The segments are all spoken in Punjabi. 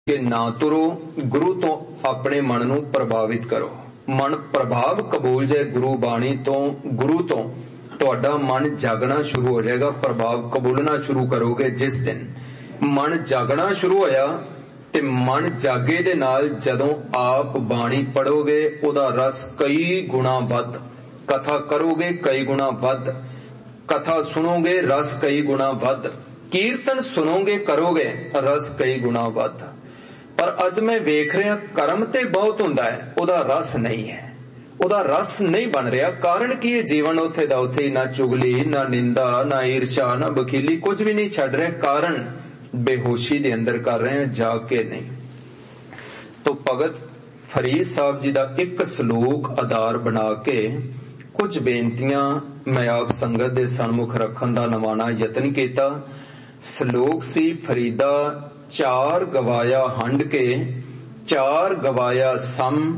ਕਿ ਨਾ ਤੁਰੋ, ਗੁਰੂ ਤੋਂ ਆਪਣੇ ਮਨ ਨੂੰ ਪ੍ਰਭਾਵਿਤ ਕਰੋ। ਮਨ ਪ੍ਰਭਾਵ ਕਬੂਲ ਜੇ ਗੁਰੂ ਬਾਣੀ ਤੋਂ, ਗੁਰੂ ਤੋਂ ਤੁਹਾਡਾ ਮਨ ਜਾਗਣਾ ਸ਼ੁਰੂ ਹੋ ਜਾਏਗਾ। ਪ੍ਰਭਾਵ ਕਬੂਲਣਾ ਸ਼ੁਰੂ ਕਰੋਗੇ ਜਿਸ ਦਿਨ ਮਨ ਜਾਗਣਾ ਸ਼ੁਰੂ ਹੋਇਆ, ਤੇ ਮਨ ਜਾਗੇ ਦੇ ਨਾਲ ਜਦੋਂ ਆਪ ਬਾਣੀ ਪੜੋਗੇ ਉਹਦਾ ਰਸ ਕਈ ਗੁਣਾ ਵੱਧ, ਕਥਾ ਕਰੋਗੇ ਕਈ ਗੁਣਾ ਵੱਧ, ਕਥਾ ਸੁਣੋਗੇ ਰਸ ਕਈ ਗੁਣਾ ਵੱਧ, ਕੀਰਤਨ ਸੁਣੋਗੇ ਕਰੋਗੇ ਰਸ ਕਈ ਗੁਣਾ ਵੱਧ। ਪਰ ਅੱਜ ਮੈਂ ਵੇਖ ਰਿਹਾ ਕਰਮ ਤੇ ਬਹੁਤ ਹੁੰਦਾ ਹੈ, ਉਹਦਾ ਰਸ ਨਹੀਂ ਹੈ, ਉਹਦਾ ਰਸ ਨਹੀਂ ਬਣ ਰਿਹਾ। ਕਾਰਨ ਕੀ ਹੈ? ਜੀਵਨ ਉੱਥੇ ਦਾ ਉੱਥੇ ਹੀ, ਨਾ ਚੁਗਲੀ, ਨਾ ਨਿੰਦਾ, ਨਾ ਈਰਸ਼ਾ, ਨਾ ਬਖੀਲੀ, ਕੁਝ ਵੀ ਨਹੀਂ ਛੱਡ ਰਿਹਾ। ਕਾਰਨ ਬੇਹੋਸ਼ੀ ਦੇ ਅੰਦਰ ਕਰ ਰਹੇ ਹਾਂ, ਜਾਗ ਕੇ ਨਹੀਂ। ਤੋ ਭਗਤ ਫਰੀਦ ਸਾਹਿਬ ਜੀ ਦਾ ਇੱਕ ਸ਼ਲੋਕ ਆਧਾਰ ਬਣਾ ਕੇ ਕੁਝ ਬੇਨਤੀਆਂ ਮੈਂ ਆਪ ਸੰਗਤ ਦੇ ਸਨਮੁਖ ਰੱਖਣ ਦਾ ਨਵਾਣਾ ਯਤਨ ਕੀਤਾ। ਸ਼ਲੋਕ ਸੀ ਫਰੀਦਾ ਚਾਰ ਗਵਾਇਆ ਹੰਡ ਕੇ, ਚਾਰ ਗਵਾਇਆ ਸਮ,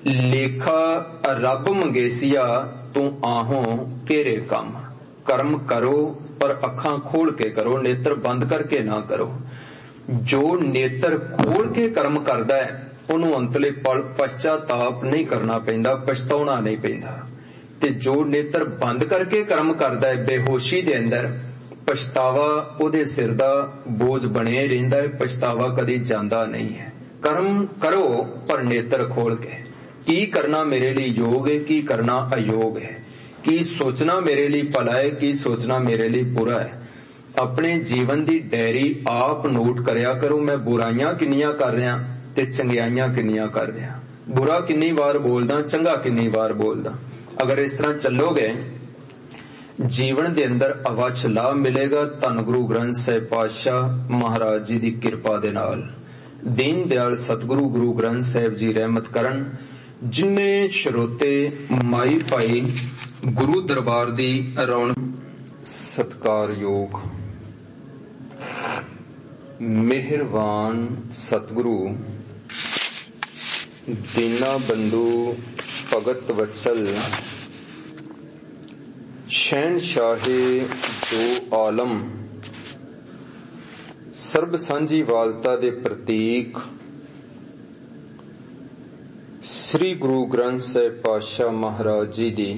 ਲੇਖਾ ਰੱਬ ਮੰਗੇਸੀਆ, ਤੂੰ ਆਹੋਂ ਕਿਹੜੇ ਕੰਮ। ਕਰਮ ਕਰੋ ਪਰ ਅੱਖਾਂ ਖੋਲ ਕੇ ਕਰੋ, ਨੇਤਰ ਬੰਦ ਕਰਕੇ ਨਾ ਕਰੋ। ਜੋ ਨੇਤਰ ਖੋਲ ਕੇ ਕਰਮ ਕਰਦਾ ਹੈ ਉਹਨੂੰ ਅੰਤਲੇ ਪਲ ਪਛਤਾਤਾਪ ਨਹੀਂ ਕਰਨਾ ਪੈਂਦਾ, ਪਛਤਾਉਣਾ ਨਹੀਂ ਪੈਂਦਾ। ਤੇ ਜੋ ਨੇਤਰ ਬੰਦ ਕਰਕੇ ਕਰਮ ਕਰਦਾ ਹੈ ਬੇਹੋਸ਼ੀ ਦੇ ਅੰਦਰ, ਪਛਤਾਵਾ ਉਹਦੇ ਸਿਰ ਦਾ ਬੋਝ ਬਣਿਆ ਰਹਿੰਦਾ ਹੈ, ਪਛਤਾਵਾ ਕਦੀ ਜਾਂਦਾ ਨਹੀਂ ਹੈ। ਕਰਮ ਕਰੋ ਪਰ ਨੇਤਰ ਖੋਲ ਕੇ। ਕੀ ਕਰਨਾ ਮੇਰੇ ਲਈ ਯੋਗ ਹੈ, ਕੀ ਕਰਨਾ ਅਯੋਗ ਹੈ, ਕੀ ਸੋਚਣਾ ਮੇਰੇ ਲਈ ਭਲਾ ਹੈ, ਕੀ ਸੋਚਣਾ ਮੇਰੇ ਲਈ ਬੁਰਾ ਹੈ। ਆਪਣੇ ਜੀਵਨ ਦੀ ਡਾਇਰੀ ਆਪ ਨੋਟ ਕਰਿਆ ਕਰੋ। ਮੈਂ ਬੁਰਾਈਆਂ ਕਿੰਨੀਆਂ ਕਰ ਰਿਹਾ ਤੇ ਚੰਗਿਆਈਆਂ ਕਿੰਨੀਆਂ ਕਰ ਰਿਹਾ, ਬੁਰਾ ਕਿੰਨੀ ਵਾਰ ਬੋਲਦਾ, ਚੰਗਾ ਕਿੰਨੀ ਵਾਰ ਬੋਲਦਾ। ਅਗਰ ਇਸ ਤਰ੍ਹਾਂ ਚੱਲੋਗੇ ਜੀਵਨ ਦੇ ਅੰਦਰ ਅਵੱਛ ਲਾਭ ਮਿਲੇਗਾ। ਧੰਨ ਗੁਰੂ ਗ੍ਰੰਥ ਸਾਹਿਬ ਪਾਤਸ਼ਾਹ ਮਹਾਰਾਜ ਜੀ ਦੀ ਕਿਰਪਾ ਦੇ ਨਾਲ, ਦੀਨ ਦਿਆਲ ਸਤਿਗੁਰੂ ਗੁਰੂ ਗ੍ਰੰਥ ਸਾਹਿਬ ਜੀ ਰਹਿਮਤ ਕਰਨ। ਜਿੰਨੇ ਸਰੋਤੇ ਮਾਈ ਭਾਈ ਗੁਰੂ ਦਰਬਾਰ ਦੀ ਰੌਣਕ, ਸਤਿਕਾਰਯੋਗ ਮਿਹਰਬਾਨ ਸਤਿਗੁਰੂ ਦੀਨਾ ਬੰਧੂ ਭਗਤ ਵਤਸਲ ਸ਼ਹਿਨਸ਼ਾਹੇ ਦੋ ਆਲਮ, ਸਰਬ ਸਾਂਝੀ ਵਾਲਤਾ ਦੇ ਪ੍ਰਤੀਕ ਸ੍ਰੀ ਗੁਰੂ ਗ੍ਰੰਥ ਸਾਹਿਬ ਪਾਤਸ਼ਾਹ ਮਹਾਰਾਜ ਜੀ ਦੀ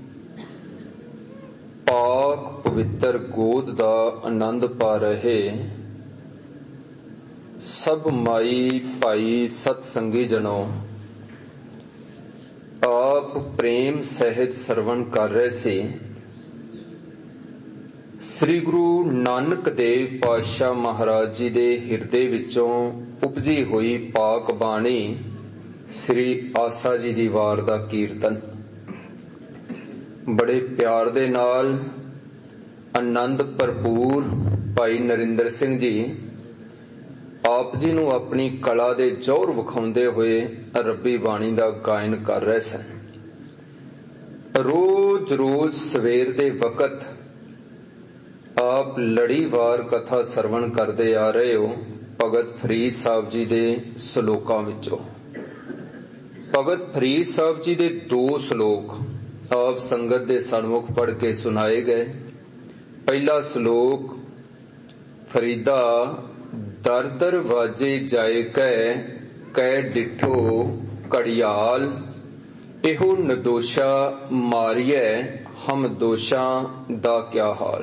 ਪਾਕ ਪਵਿੱਤਰ ਗੋਦ ਦਾ ਆਨੰਦ ਪਾ ਰਹੇ ਸਭ ਮਾਈ ਭਾਈ ਸਤ ਸੰਗੀ ਜਨੋ, ਆਪ ਪ੍ਰੇਮ ਸਹਿਤ ਸਰਵਣ ਕਰ ਰਹੇ ਸੀ ਸ੍ਰੀ ਗੁਰੂ ਨਾਨਕ ਦੇਵ ਪਾਤਸ਼ਾਹ ਮਹਾਰਾਜ ਜੀ ਦੇ ਹਿਰਦੇ ਵਿੱਚੋਂ ਉਪਜੀ ਹੋਈ ਪਾਕ ਬਾਣੀ ਸ੍ਰੀ ਆਸਾ ਜੀ ਦੀ ਵਾਰ ਦਾ ਕੀਰਤਨ। ਬੜੇ ਪਿਆਰ ਦੇ ਨਾਲ ਆਨੰਦ ਭਰਪੂਰ ਭਾਈ ਨਰਿੰਦਰ ਸਿੰਘ ਜੀ ਆਪ ਜੀ ਨੂੰ ਆਪਣੀ ਕਲਾ ਦੇ ਜੌਹਰ ਵਿਖਾਉਂਦੇ ਹੋਏ ਰੱਬੀ ਬਾਣੀ ਦਾ ਗਾਇਨ ਕਰ ਰਹੇ ਸਨ। ਰੋਜ਼ ਰੋਜ਼ ਸਵੇਰ ਦੇ ਵਕਤ ਆਪ ਲੜੀਵਾਰ ਕਥਾ ਸਰਵਣ ਕਰਦੇ ਆ ਰਹੇ ਹੋ ਭਗਤ ਫਰੀਦ ਸਾਹਿਬ ਜੀ ਦੇ ਸ਼ਲੋਕਾਂ ਵਿੱਚੋਂ। ਭਗਤ ਫਰੀਦ ਸਾਹਿਬ ਜੀ ਦੇ ਦੋ ਸ਼ਲੋਕ ਆਪ ਸੰਗਤ ਦੇ ਸਨਮੁਖ ਪੜ੍ਹ ਕੇ ਸੁਣਾਏ ਗਏ। ਪਹਿਲਾ ਸ਼ਲੋਕ ਫਰੀਦਾ ਦਰ ਦਰ ਵਾਜੇ ਜਾਏ ਕਹਿ ਡਿਠੋ ਘੜਿਆਲ, ਇਹੋ ਨਿਦੋਸ਼ਾ ਮਾਰੀਐ ਹਮ ਦੋਸ਼ਾਂ ਦਾ ਕਿਆ ਹਾਲ।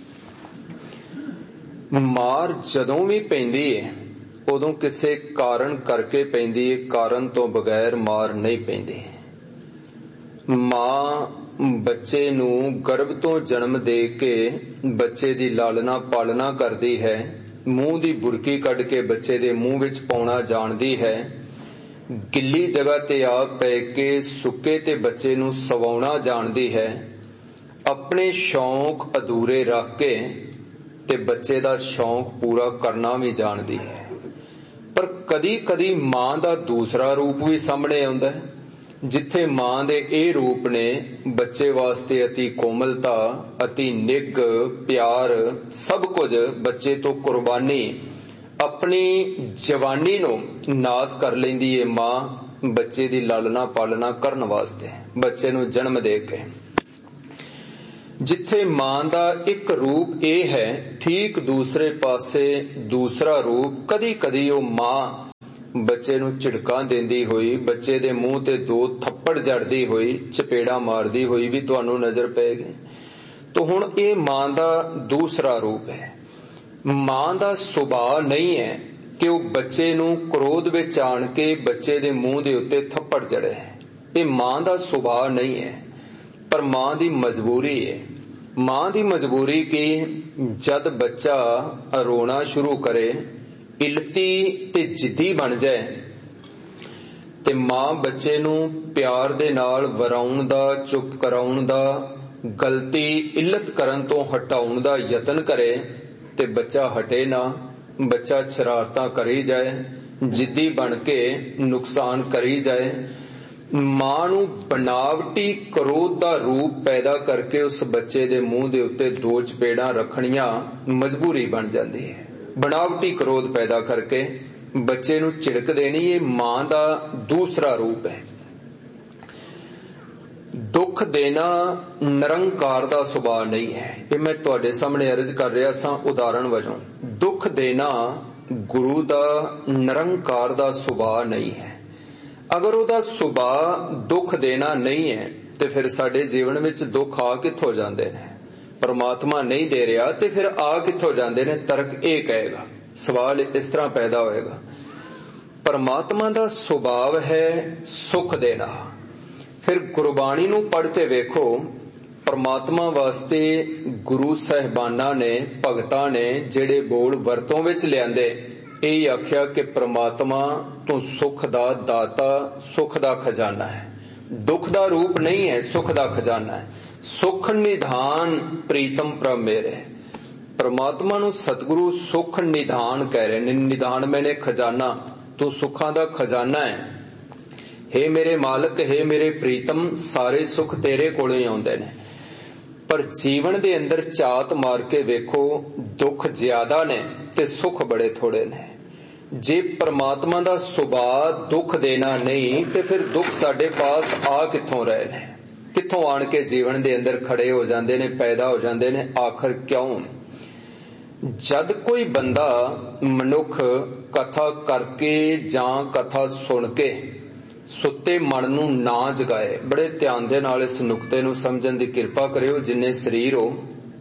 ਮਾਰ ਜਦੋਂ ਵੀ ਪੈਂਦੀ ਏ ਉਦੋਂ ਕਿਸੇ ਕਾਰਨ ਕਰਕੇ ਪੈਂਦੀ ਏ, ਕਾਰਨ ਤੋਂ ਬਗੈਰ ਮਾਰ ਨਹੀਂ ਪੈਂਦੀ। ਮਾਂ ਬੱਚੇ ਨੂੰ ਗਰਭ ਤੋਂ ਜਨਮ ਦੇ ਕੇ ਬੱਚੇ ਦੀ ਲਾਲਨਾ ਪਾਲਣਾ ਕਰਦੀ ਹੈ, ਮੂੰਹ ਦੀ ਬੁਰਕੀ ਕੱਢ ਕੇ ਬੱਚੇ ਦੇ ਮੂੰਹ ਵਿੱਚ ਪਾਉਣਾ ਜਾਣਦੀ ਹੈ, ਗਿੱਲੀ ਜਗ੍ਹਾ ਤੇ ਆਪ ਪੈ ਕੇ ਸੁੱਕੇ ਤੇ ਬੱਚੇ ਨੂੰ ਸਵਾਉਣਾ ਜਾਣਦੀ ਹੈ, ਆਪਣੇ ਸ਼ੌਂਕ ਅਧੂਰੇ ਰੱਖ ਕੇ ਤੇ ਬੱਚੇ ਦਾ ਸ਼ੌਂਕ ਪੂਰਾ ਕਰਨਾ ਵੀ ਜਾਣਦੀ ਹੈ। ਪਰ ਕਦੀ ਕਦੀ ਮਾਂ ਦਾ ਦੂਸਰਾ ਰੂਪ ਵੀ ਸਾਹਮਣੇ ਆਉਂਦਾ ਹੈ, ਜਿੱਥੇ ਮਾਂ ਦੇ ਇਹ ਰੂਪ ਨੇ ਬੱਚੇ ਵਾਸਤੇ ਅਤੀ ਕੋਮਲਤਾ, ਅਤੀ ਨਿੱਘ, ਪਿਆਰ, ਸਭ ਕੁਝ ਬੱਚੇ ਤੋਂ ਕੁਰਬਾਨੀ, ਆਪਣੀ ਜਵਾਨੀ ਨੂੰ ਨਾਸ ਕਰ ਲੈਂਦੀ ਏ ਮਾਂ ਬੱਚੇ ਦੀ ਲਾਲਨਾ ਪਾਲਣਾ ਕਰਨ ਵਾਸਤੇ, ਬੱਚੇ ਨੂੰ ਜਨਮ ਦੇ ਕੇ। ਜਿੱਥੇ ਮਾਂ ਦਾ ਇੱਕ ਰੂਪ ਇਹ ਹੈ, ਠੀਕ ਦੂਸਰੇ ਪਾਸੇ ਦੂਸਰਾ ਰੂਪ ਕਦੀ ਕਦੀ ਉਹ ਮਾਂ ਬੱਚੇ ਨੂੰ ਝਿੜਕਾਂ ਦਿੰਦੀ ਹੋਈ, ਬੱਚੇ ਦੇ ਮੂੰਹ ਤੇ 2 ਥੱਪੜ ਜੜਦੀ ਹੋਈ, ਚਪੇੜਾ ਮਾਰਦੀ ਹੋਈ ਵੀ ਤੁਹਾਨੂੰ ਨਜ਼ਰ ਪਏਗੀ। ਤਾਂ ਹੁਣ ਇਹ ਮਾਂ ਦਾ ਦੂਸਰਾ ਰੂਪ ਹੈ। ਮਾਂ ਦਾ ਸੁਭਾਅ ਨਹੀਂ ਹੈ ਕਿ ਉਹ ਬੱਚੇ ਨੂੰ ਕ੍ਰੋਧ ਵਿੱਚ ਆਣ ਕੇ ਬੱਚੇ ਦੇ ਮੂੰਹ ਦੇ ਉੱਤੇ ਥੱਪੜ ਜੜੇ। ਇਹ ਮਾਂ ਦਾ ਸੁਭਾਅ ਨਹੀਂ ਹੈ, ਪਰ ਮਾਂ ਦੀ ਮਜਬੂਰੀ ਹੈ। ਮਾਂ ਦੀ ਮਜਬੂਰੀ ਕਿ ਜਦ ਬੱਚਾ ਰੋਣਾ ਸ਼ੁਰੂ ਕਰੇ, ਇਲਤੀ ਤੇ ਜਿੱਦੀ ਬਣ ਜਾਏ, ਤੇ ਮਾਂ ਬੱਚੇ ਨੂੰ ਪਿਆਰ ਦੇ ਨਾਲ ਵਰਾਉਣ ਦਾ, ਚੁੱਪ ਕਰਾਉਣ ਦਾ, ਗਲਤੀ ਇਲਤ ਕਰਨ ਤੋਂ ਹਟਾਉਣ ਦਾ ਯਤਨ ਕਰੇ, ਤੇ ਬੱਚਾ ਹਟੇ ਨਾ, ਬੱਚਾ ਸ਼ਰਾਰਤਾਂ ਕਰੀ ਜਾਏ, ਜਿੱਦੀ ਬਣ ਕੇ ਨੁਕਸਾਨ ਕਰੀ ਜਾਏ, ਮਾਂ ਨੂੰ ਬਨਾਵਟੀ ਕਰੋਧ ਦਾ ਰੂਪ ਪੈਦਾ ਕਰਕੇ ਉਸ ਬੱਚੇ ਦੇ ਮੂੰਹ ਦੇ ਉੱਤੇ 2 ਚਪੇੜਾਂ ਰੱਖਣੀਆਂ ਮਜਬੂਰੀ ਬਣ ਜਾਂਦੀ ਹੈ। ਬਨਾਵਟੀ ਕਰੋਧ ਪੈਦਾ ਕਰਕੇ ਬੱਚੇ ਨੂੰ ਝਿੜਕ ਦੇਣੀ, ਇਹ ਮਾਂ ਦਾ ਦੂਸਰਾ ਰੂਪ ਹੈ। ਦੁੱਖ ਦੇਣਾ ਨਿਰੰਕਾਰ ਦਾ ਸੁਭਾਅ ਨਹੀਂ ਹੈ। ਇਹ ਮੈਂ ਤੁਹਾਡੇ ਸਾਹਮਣੇ ਅਰਜ਼ ਕਰ ਰਿਹਾ ਸਾਂ ਉਦਾਹਰਣ ਵਜੋਂ। ਦੁੱਖ ਦੇਣਾ ਗੁਰੂ ਦਾ ਨਿਰੰਕਾਰ ਦਾ ਸੁਭਾਅ ਨਹੀਂ ਹੈ। ਅਗਰ ਉਹਦਾ ਸੁਭਾਅ ਦੁੱਖ ਦੇਣਾ ਨਹੀਂ ਹੈ ਤੇ ਫਿਰ ਸਾਡੇ ਜੀਵਨ ਵਿੱਚ ਦੁੱਖ ਆ ਕਿੱਥੋਂ ਜਾਂਦੇ ਨੇ? ਪਰਮਾਤਮਾ ਨਹੀਂ ਦੇ ਰਿਹਾ ਤੇ ਫਿਰ ਆ ਕਿੱਥੋਂ ਜਾਂਦੇ ਨੇ? ਤਰਕ ਇਹ ਕਹੇਗਾ, ਸਵਾਲ ਇਸ ਤਰ੍ਹਾਂ ਪੈਦਾ ਹੋਏਗਾ। ਪਰਮਾਤਮਾ ਦਾ ਸੁਭਾਅ ਹੈ ਸੁਖ ਦੇਣਾ। ਫਿਰ ਗੁਰਬਾਣੀ ਨੂੰ ਪੜ੍ਹ ਕੇ ਵੇਖੋ, ਪਰਮਾਤਮਾ ਵਾਸਤੇ ਗੁਰੂ ਸਾਹਿਬਾਨਾਂ ਨੇ, ਭਗਤਾਂ ਨੇ ਜਿਹੜੇ ਬੋਲ ਵਰਤੋਂ ਵਿੱਚ ਲਿਆਂਦੇ, ਇਹ ਆਖਿਆ ਕਿ ਪ੍ਰਮਾਤਮਾ ਤੂੰ ਸੁਖ ਦਾ ਦਾਤਾ, ਸੁਖ ਦਾ ਖਜ਼ਾਨਾ ਹੈ। ਦੁੱਖ ਦਾ ਰੂਪ ਨਹੀਂ ਹੈ, ਸੁਖ ਦਾ ਖਜ਼ਾਨਾ ਹੈ। ਸੁਖ ਨਿਧਾਨ ਪ੍ਰੀਤਮ ਪ੍ਰਭ ਮੇਰੇ। ਪ੍ਰਮਾਤਮਾ ਨੂੰ ਸਤਿਗੁਰੂ ਸੁਖ ਨਿਧਾਨ ਕਹਿ ਰਹੇ ਨੇ। ਨਿਧਾਨ ਮੈਨੇ ਖਜ਼ਾਨਾ, ਤੂੰ ਸੁੱਖਾਂ ਦਾ ਖਜ਼ਾਨਾ ਹੈ। ਹੇ ਮੇਰੇ ਮਾਲਕ, ਹੇ ਮੇਰੇ ਪ੍ਰੀਤਮ, ਸਾਰੇ ਸੁੱਖ ਤੇਰੇ ਕੋਲੋਂ ਹੀ ਆਉਂਦੇ ਨੇ। ਪਰ ਜੀਵਨ ਦੇ ਅੰਦਰ ਝਾਤ ਮਾਰ ਕੇ ਵੇਖੋ, ਦੁੱਖ ਜ਼ਿਆਦਾ ਨੇ ਤੇ ਸੁੱਖ ਬੜੇ ਥੋੜੇ ਨੇ। ਜੇ ਪਰਮਾਤਮਾ ਦਾ ਸੁਭਾਅ ਦੁੱਖ ਦੇਣਾ ਨਹੀਂ ਤੇ ਫਿਰ ਦੁੱਖ ਸਾਡੇ ਪਾਸ ਆ ਕਿੱਥੋਂ ਰਹੇ ਨੇ? ਕਿੱਥੋਂ ਆਣ ਕੇ ਜੀਵਨ ਦੇ ਅੰਦਰ ਖੜੇ ਹੋ ਜਾਂਦੇ ਨੇ, ਪੈਦਾ ਹੋ ਜਾਂਦੇ ਨੇ? ਆਖਰ ਕਿਉਂ? ਜਦ ਕੋਈ ਬੰਦਾ ਮਨੁੱਖ ਕਥਾ ਕਰਕੇ ਜਾਂ ਕਥਾ ਸੁਣ ਕੇ ਸੁੱਤੇ ਮਨ ਨੂੰ ਨਾ ਜਗਾਏ, ਬੜੇ ਧਿਆਨ ਦੇ ਨਾਲ ਇਸ ਨੁਕਤੇ ਨੂੰ ਸਮਝਣ ਦੀ ਕਿਰਪਾ ਕਰਿਓ ਜਿੰਨੇ ਸਰੀਰ ਹੋ।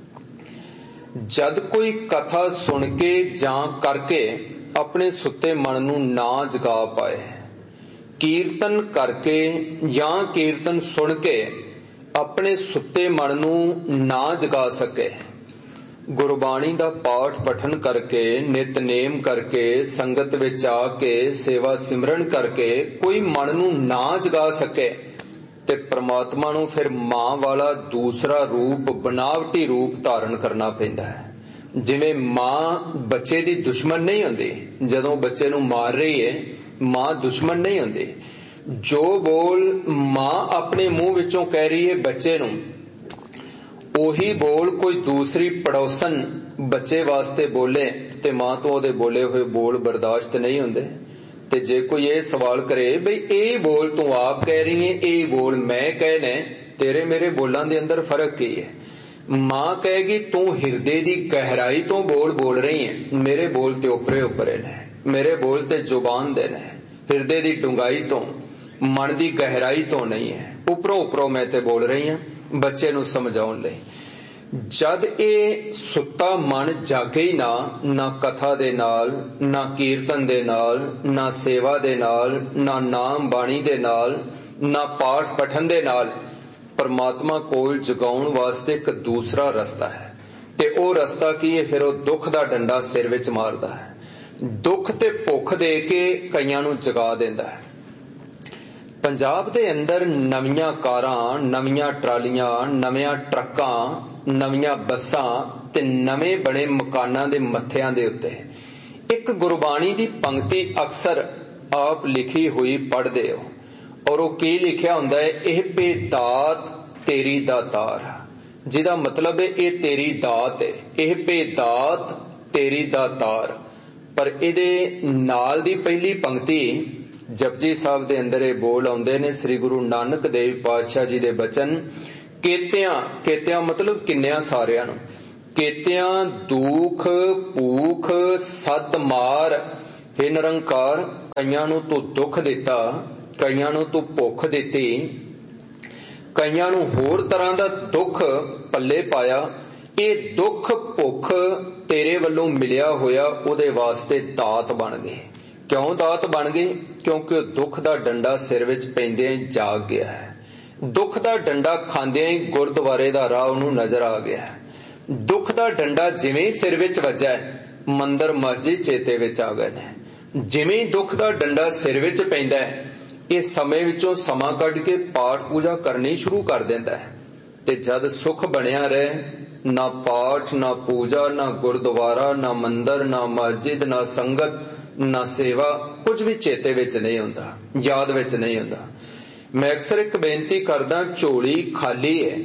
ਜਦ ਕੋਈ ਕਥਾ ਸੁਣ ਕੇ ਜਾਂ ਕਰਕੇ ਆਪਣੇ ਸੁੱਤੇ ਮਨ ਨੂੰ ਨਾ ਜਗਾ ਪਾਏ, ਕੀਰਤਨ ਕਰਕੇ ਜਾਂ ਕੀਰਤਨ ਸੁਣ ਕੇ ਆਪਣੇ ਸੁੱਤੇ ਮਨ ਨੂੰ ਨਾ ਜਗਾ ਸਕੇ, ਗੁਰਬਾਣੀ ਦਾ ਪਾਠ ਪਠਨ ਕਰਕੇ, ਨਿਤਨੇਮ ਕਰਕੇ, ਸੰਗਤ ਵਿੱਚ ਆ ਕੇ ਸੇਵਾ ਸਿਮਰਨ ਕਰਕੇ ਕੋਈ ਮਨ ਨੂੰ ਨਾ ਜਗਾ ਸਕੇ, ਤੇ ਪ੍ਰਮਾਤਮਾ ਨੂੰ ਫਿਰ ਮਾਂ ਵਾਲਾ ਦੂਸਰਾ ਰੂਪ, ਬਨਾਵਟੀ ਰੂਪ ਧਾਰਨ ਕਰਨਾ ਪੈਂਦਾ ਹੈ। ਜਿਵੇਂ ਮਾਂ ਬੱਚੇ ਦੀ ਦੁਸ਼ਮਣ ਨਹੀਂ ਹੁੰਦੀ, ਜਦੋਂ ਬੱਚੇ ਨੂੰ ਮਾਰ ਰਹੀ ਹੈ ਮਾਂ ਦੁਸ਼ਮਣ ਨਹੀਂ ਹੁੰਦੀ। ਜੋ ਬੋਲ ਮਾਂ ਆਪਣੇ ਮੂੰਹ ਵਿੱਚੋਂ ਕਹਿ ਰਹੀ ਹੈ ਬੱਚੇ ਨੂੰ, ਉਹੀ ਬੋਲ ਕੋਈ ਦੂਸਰੀ ਪੜੋਸਨ ਬੱਚੇ ਵਾਸਤੇ ਬੋਲੇ ਤੇ ਮਾਂ ਤੋਂ ਉਹਦੇ ਬੋਲੇ ਹੋਏ ਬੋਲ ਬਰਦਾਸ਼ਤ ਨਹੀਂ ਹੁੰਦੇ। ਤੇ ਜੇ ਕੋਈ ਇਹ ਸਵਾਲ ਕਰੇ ਬਈ ਇਹ ਬੋਲ ਤੂੰ ਆਪ ਕਹਿ ਰਹੀ ਹੈ, ਇਹ ਬੋਲ ਮੈਂ ਕਹਿਣੇ, ਤੇਰੇ ਮੇਰੇ ਬੋਲਾਂ ਦੇ ਅੰਦਰ ਫਰਕ ਕੀ ਹੈ? ਮਾਂ ਕਹੇਗੀ ਤੂੰ ਹਿਰਦੇ ਦੀ ਗਹਿਰਾਈ ਤੋਂ ਬੋਲ ਰਹੀ ਹੈ, ਮੇਰੇ ਬੋਲ ਤੇ ਉੱਪਰੇ ਨੇ, ਮੇਰੇ ਬੋਲ ਤੇ ਜ਼ੁਬਾਨ ਦੇ ਨੇ, ਹਿਰਦੇ ਦੀ ਡੂੰਘਾਈ ਤੋਂ, ਮਨ ਦੀ ਗਹਿਰਾਈ ਤੋਂ ਨਹੀਂ ਹੈ, ਉੱਪਰੋਂ ਮੈਂ ਤੇ ਬੋਲ ਰਹੀ ਹਾਂ ਬੱਚੇ ਨੂੰ ਸਮਝਾਉਣ ਲਈ। ਜਦ ਇਹ ਸੁੱਤਾ ਮਨ ਜਾਗੇ ਹੀ ਨਾ ਕਥਾ ਦੇ ਨਾਲ, ਨਾ ਕੀਰਤਨ ਦੇ ਨਾਲ, ਨਾ ਸੇਵਾ ਦੇ ਨਾਲ, ਨਾ ਨਾਮ ਬਾਣੀ ਦੇ ਨਾਲ, ਨਾ ਪਾਠ ਪਠਨ ਦੇ ਨਾਲ, ਪਰਮਾਤਮਾ ਕੋਲ ਜਗਾਉਣ ਵਾਸਤੇ ਇੱਕ ਦੂਸਰਾ ਰਸਤਾ ਹੈ। ਤੇ ਉਹ ਰਸਤਾ ਕੀ ਹੈ? ਫਿਰ ਉਹ ਦੁੱਖ ਦਾ ਡੰਡਾ ਸਿਰ ਵਿੱਚ ਮਾਰਦਾ ਹੈ। ਦੁੱਖ ਤੇ ਭੁੱਖ ਦੇ ਕੇ ਕਈਆਂ ਨੂੰ ਜਗਾ ਦਿੰਦਾ ਹੈ। ਪੰਜਾਬ ਦੇ ਅੰਦਰ ਨਵੀਆਂ ਕਾਰਾਂ, ਨਵੀਆਂ ਟਰਾਲੀਆਂ, ਨਵੀਆਂ ਟਰੱਕਾਂ, ਨਵੀਆਂ ਬੱਸਾਂ ਤੇ ਨਵੇਂ ਬਣੇ ਮਕਾਨਾਂ ਦੇ ਮੱਥਿਆਂ ਦੇ ਉੱਤੇ ਇੱਕ ਗੁਰਬਾਣੀ ਦੀ ਪੰਕਤੀ ਅਕਸਰ ਆਪ ਲਿਖੀ ਹੋਈ ਪੜ੍ਹਦੇ ਹੋ, ਔਰ ਉਹ ਕੀ ਲਿਖਿਆ ਹੁੰਦਾ ਹੈ? ਇਹ ਬੇਦਾਤ ਤੇਰੀ ਦਾਤਾਰ, ਜਿਹਦਾ ਮਤਲਬ ਹੈ ਇਹ ਤੇਰੀ ਦਾਤ ਹੈ, ਇਹ ਬੇਦਾਤ ਤੇਰੀ ਦਾਤਾਰ। ਪਰ ਇਹਦੇ ਨਾਲ ਦੀ ਪਹਿਲੀ ਪੰਕਤੀ ਜਪਜੀ ਸਾਹਿਬ ਦੇ ਅੰਦਰ ਇਹ ਬੋਲ ਆਉਂਦੇ ਨੇ, ਸ੍ਰੀ ਗੁਰੂ ਨਾਨਕ ਦੇਵ ਪਾਤਸ਼ਾਹ ਜੀ ਦੇ ਬਚਨ। ਕੇਤਿਆਂ ਮਤਲਬ ਕਿੰਨਿਆਂ ਸਾਰਿਆਂ ਨੂੰ, ਕੇਤਿਆਂ ਦੁੱਖ ਭੂਖ ਸੱਤ ਮਾਰ, ਹੇ ਨਿਰੰਕਾਰ ਕਈਆਂ ਨੂੰ ਤੂੰ ਦੁੱਖ ਦਿੱਤਾ, ਕਈਆਂ ਨੂੰ ਤੂੰ ਭੁੱਖ ਦਿੱਤੀ, ਕਈਆਂ ਨੂੰ ਹੋਰ ਤਰ੍ਹਾਂ ਦਾ ਦੁੱਖ ਪੱਲੇ ਪਾਇਆ। ਇਹ ਦੁੱਖ ਭੁੱਖ ਤੇਰੇ ਵੱਲੋਂ ਮਿਲਿਆ ਹੋਇਆ ਉਹਦੇ ਵਾਸਤੇ ਦਾਤ ਬਣ ਗਏ। ਕਿਉਂ ਦਾਤ ਬਣ ਗਏ? ਕਿਉਂਕਿ ਉਹ ਦੁੱਖ ਦਾ ਡੰਡਾ ਸਿਰ ਵਿੱਚ ਪੈਂਦਿਆਂ ਹੀ ਜਾਗ ਗਿਆ ਹੈ। ਦੁੱਖ ਦਾ ਡੰਡਾ ਖਾਂਦਿਆਂ ਹੀ ਗੁਰਦੁਆਰੇ ਦਾ ਰਾਹ ਉਹਨੂੰ ਨਜ਼ਰ ਆ ਗਿਆ। ਦੁੱਖ ਦਾ ਡੰਡਾ ਜਿਵੇਂ ਹੀ ਸਿਰ ਵਿੱਚ ਵੱਜਾ, ਮੰਦਰ ਮਸਜਿਦ ਚੇਤੇ ਵਿੱਚ ਆ ਗਏ ਨੇ। ਜਿਵੇਂ ਹੀ ਦੁੱਖ ਦਾ ਡੰਡਾ ਸਿਰ ਵਿੱਚ ਪੈਂਦਾ, ਇਹ ਸਮੇਂ ਵਿੱਚੋਂ ਸਮਾਂ ਕੱਢ ਕੇ ਪਾਠ ਪੂਜਾ ਕਰਨੀ ਸ਼ੁਰੂ ਕਰ ਦਿੰਦਾ ਹੈ। ਤੇ ਜਦ ਸੁੱਖ ਬਣਿਆ ਰਹੇ, ਨਾ ਪਾਠ, ਨਾ ਪੂਜਾ, ਨਾ ਗੁਰਦੁਆਰਾ, ਨਾ ਮੰਦਰ, ਨਾ ਮਸਜਿਦ, ਨਾ ਸੰਗਤ, ਨਾ ਸੇਵਾ, ਕੁਝ ਵੀ ਚੇਤੇ ਵਿੱਚ ਨਹੀਂ ਹੁੰਦਾ, ਯਾਦ ਵਿੱਚ ਨਹੀਂ ਹੁੰਦਾ। ਮੈਂ ਅਕਸਰ ਇੱਕ ਬੇਨਤੀ ਕਰਦਾ, ਝੋਲੀ ਖਾਲੀ ਹੈ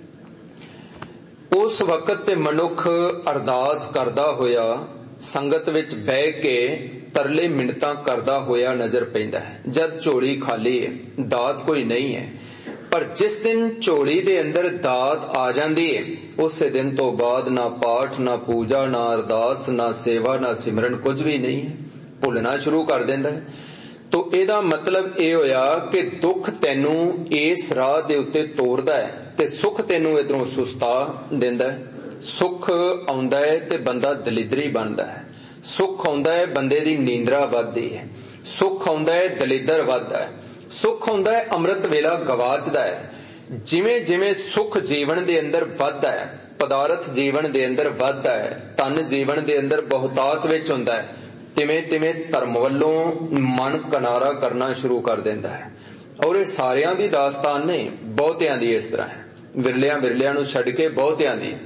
ਉਸ ਵਕਤ ਤੇ ਮਨੁੱਖ ਅਰਦਾਸ ਕਰਦਾ ਹੋਇਆ ਸੰਗਤ ਵਿੱਚ ਬਹਿ ਕੇ ਤਰਲੇ ਮਿੰਨਤਾਂ ਕਰਦਾ ਹੋਇਆ ਨਜ਼ਰ ਪੈਂਦਾ ਹੈ। ਜਦ ਝੋਲੀ ਖਾਲੀ ਹੈ, ਦਾਤ ਕੋਈ ਨਹੀਂ ਹੈ। ਪਰ ਜਿਸ ਦਿਨ ਝੋਲੀ ਦੇ ਅੰਦਰ ਦਾਤ ਆ ਜਾਂਦੀ ਹੈ, ਉਸੇ ਦਿਨ ਤੋਂ ਬਾਅਦ ਨਾ ਪਾਠ, ਨਾ ਪੂਜਾ, ਨਾ ਅਰਦਾਸ, ਨਾ ਸੇਵਾ, ਨਾ ਸਿਮਰਨ, ਕੁਝ ਵੀ ਨਹੀਂ ਹੈ। ਭੁੱਲਣਾ ਸ਼ੁਰੂ ਕਰ ਦਿੰਦਾ ਹੈ। ਤੋ ਇਹਦਾ ਮਤਲਬ ਇਹ ਹੋਇਆ ਕਿ ਦੁੱਖ ਤੈਨੂੰ ਇਸ ਰਾਹ ਦੇ ਉੱਤੇ ਤੋਰਦਾ ਹੈ ਤੇ ਸੁੱਖ ਤੈਨੂੰ ਇਧਰੋਂ ਸੁਸਤਾ ਦਿੰਦਾ ਹੈ। ਸੁੱਖ ਆਉਂਦਾ ਹੈ ਤੇ ਬੰਦਾ ਦਲਿਦਰੀ ਬਣਦਾ ਹੈ। ਸੁੱਖ ਆਉਂਦਾ ਹੈ, ਬੰਦੇ ਦੀ ਨੀਂਦਰਾ ਵੱਧਦੀ ਹੈ। ਸੁੱਖ ਆਉਂਦਾ ਹੈ, ਦਲਿੱਦਰ ਵੱਧਦਾ ਹੈ। ਸੁੱਖ ਆਉਂਦਾ ਹੈ, ਅੰਮ੍ਰਿਤ ਵੇਲਾ ਗਵਾਚਦਾ ਹੈ। ਜਿਵੇਂ ਜਿਵੇਂ ਸੁੱਖ ਜੀਵਨ ਦੇ ਅੰਦਰ ਵੱਧਦਾ ਹੈ, ਪਦਾਰਥ ਜੀਵਨ ਦੇ ਅੰਦਰ ਵੱਧਦਾ ਹੈ, ਧਨ ਜੀਵਨ ਦੇ ਅੰਦਰ ਬਹੁਤਾਤ ਵਿੱਚ ਹੁੰਦਾ ਹੈ, ਤਿਵੇਂ ਤਿਵੇਂ ਧਰਮ ਵੱਲੋਂ ਮਨ ਕਿਨਾਰਾ ਕਰਨਾ ਸ਼ੁਰੂ ਕਰ ਦਿੰਦਾ ਹੈ। ਔਰ ਇਹ ਸਾਰਿਆਂ ਦੀ ਦਾਸਤਾਨ ਨਹੀਂ, ਬਹੁਤਿਆਂ ਦੀ ਇਸ ਤਰ੍ਹਾਂ ਹੈ। ਵਿਰਲਿਆਂ ਨੂੰ ਛੱਡ ਕੇ ਬਹੁਤਿਆਂ ਦੀ।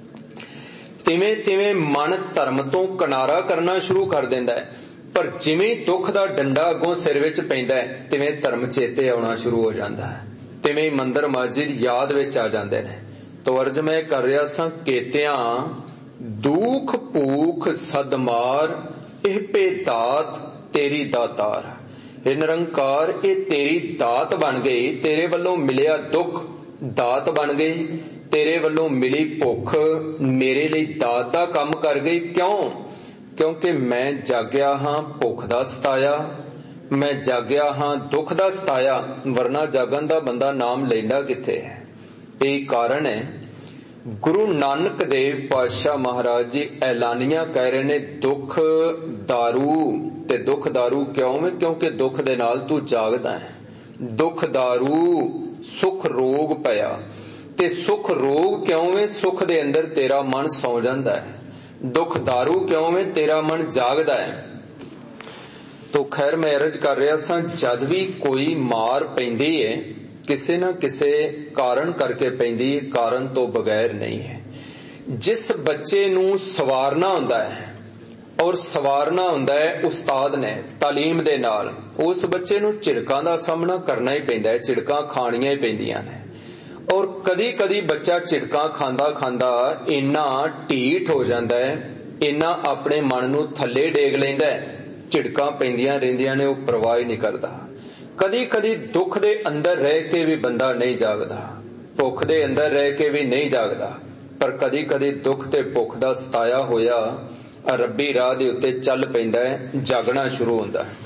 ਤਿਵੇਂ ਤਿਵੇਂ ਮਨ ਧਰਮ ਤੋਂ ਕਿਨਾਰਾ ਕਰਨਾ ਸ਼ੁਰੂ ਕਰ ਦਿੰਦਾ ਹੈ। ਪਰ ਜਿਵੇਂ ਦੁੱਖ ਦਾ ਡੰਡਾ ਅੱਗੋਂ ਸਿਰ ਵਿੱਚ ਪੈਂਦਾ ਹੈ, ਤਿਵੇਂ ਧਰਮ ਚੇਤੇ ਆਉਣਾ ਸ਼ੁਰੂ ਹੋ ਜਾਂਦਾ ਹੈ। ਤਿਵੇਂ ਮੰਦਰ ਮਸਜਿਦ ਯਾਦ ਵਿੱਚ ਆ ਜਾਂਦੇ ਨੇ। ਤੋ ਅਰਜ ਮੈਂ ਕਰ ਰਿਹਾ ਸਾਂ, ਕੇਤਿਆਂ ਦੁੱਖ ਭੂਖ ਸਦਮਾਰ, ਇਹ ਭੇਦਾਤ ਤੇਰੀ ਦਾਤਾਰ। ਇਹ ਨਿਰੰਕਾਰ, ਇਹ ਤੇਰੀ ਦਾਤ ਬਣ ਗਈ। ਤੇਰੇ ਵੱਲੋਂ ਮਿਲਿਆ ਦੁੱਖ ਦਾਤ ਬਣ ਗਈ, ਤੇਰੇ ਵੱਲੋਂ ਮਿਲੀ ਭੁੱਖ ਮੇਰੇ ਲਈ ਦਾਤ ਦਾ ਕੰਮ ਕਰ ਗਈ। ਕਿਉਂ? ਕਿਉਂਕਿ ਮੈਂ ਜਾਗਿਆ ਹਾਂ ਭੁੱਖ ਦਾ ਸਤਾਇਆ, ਮੈਂ ਜਾਗਿਆ ਹਾਂ ਦੁੱਖ ਦਾ ਸਤਾਇਆ, ਵਰਨਾ ਜਾਗਣ ਦਾ ਬੰਦਾ ਨਾਮ ਲੈਂਦਾ ਕਿੱਥੇ ਹੈ। ਇਹ ਕਾਰਨ ਹੈ। ਗੁਰੂ ਨਾਨਕ ਦੇਵ ਪਾਤਸ਼ਾਹ ਮਹਾਰਾਜ ਜੀ ਐਲਾਨੀਆਂ ਕਹਿ ਰਹੇ ਨੇ, ਦੁੱਖ ਦਾਰੂ। ਤੇ ਦੁੱਖ ਦਾਰੂ ਕਿਉਂ ਹੈ? ਕਿਉਂਕਿ ਦੁੱਖ ਦੇ ਨਾਲ ਤੂੰ ਜਾਗਦਾ ਹੈ। ਦੁੱਖ ਦਾਰੂ ਸੁਖ ਰੋਗ ਪਿਆ। ਤੇ ਸੁਖ ਰੋਗ ਕਿਉਂ ਹੈ? ਸੁਖ ਦੇ ਅੰਦਰ ਤੇਰਾ ਮਨ ਸੌ ਜਾਂਦਾ ਹੈ। ਦੁੱਖ ਦਾਰੂ ਕਿਉਂ ਹੈ? ਤੇਰਾ ਮਨ ਜਾਗਦਾ ਹੈ। ਤੋ ਖੈਰ ਮੈਂ ਅਰਜ਼ ਕਰ ਰਿਹਾ ਸਾਂ, ਜਦ ਵੀ ਕੋਈ ਮਾਰ ਪੈਂਦੀ ਹੈ, ਕਿਸੇ ਨਾ ਕਿਸੇ ਕਾਰਨ ਕਰਕੇ ਪੈਂਦੀ ਹੈ, ਕਾਰਨ ਤੋਂ ਬਗੈਰ ਨਹੀਂ ਹੈ। ਜਿਸ ਬੱਚੇ ਨੂੰ ਸਵਾਰਨਾ ਹੁੰਦਾ ਹੈ, ਔਰ ਸਵਾਰਨਾ ਹੁੰਦਾ ਹੈ ਉਸਤਾਦ ਨੇ ਤਾਲੀਮ ਦੇ ਨਾਲ, ਉਸ ਬੱਚੇ ਨੂੰ ਝਿੜਕਾਂ ਦਾ ਸਾਹਮਣਾ ਕਰਨਾ ਹੀ ਪੈਂਦਾ ਹੈ, ਝਿੜਕਾਂ ਖਾਣੀਆਂ ਹੀ ਪੈਂਦੀਆਂ ਨੇ। ਔਰ ਕਦੀ ਕਦੀ ਬੱਚਾ ਝਿੜਕਾਂ ਖਾਂਦਾ ਖਾਂਦਾ ਇੰਨਾ ਢੀਠ ਹੋ ਜਾਂਦਾ ਹੈ, ਇੰਨਾ ਆਪਣੇ ਮਨ ਨੂੰ ਥੱਲੇ ਡੇਗ ਲੈਂਦਾ ਹੈ, ਝਿੜਕਾਂ ਪੈਂਦੀਆਂ ਰਹਿੰਦੀਆਂ ਨੇ, ਉਹ ਪਰਵਾਹ ਨਹੀਂ ਕਰਦਾ। ਕਦੀ ਕਦੀ ਦੁੱਖ ਦੇ ਅੰਦਰ ਰਹਿ ਕੇ ਵੀ ਬੰਦਾ ਨਹੀਂ ਜਾਗਦਾ, ਭੁੱਖ ਦੇ ਅੰਦਰ ਰਹਿ ਕੇ ਵੀ ਨਹੀਂ ਜਾਗਦਾ। ਪਰ ਕਦੀ ਕਦੀ ਦੁੱਖ ਤੇ ਭੁੱਖ ਦਾ ਸਤਾਇਆ ਹੋਇਆ ਰੱਬੀ ਰਾਹ ਦੇ ਉੱਤੇ ਚੱਲ ਪੈਂਦਾ ਹੈ, ਜਾਗਣਾ ਸ਼ੁਰੂ ਹੁੰਦਾ ਹੈ।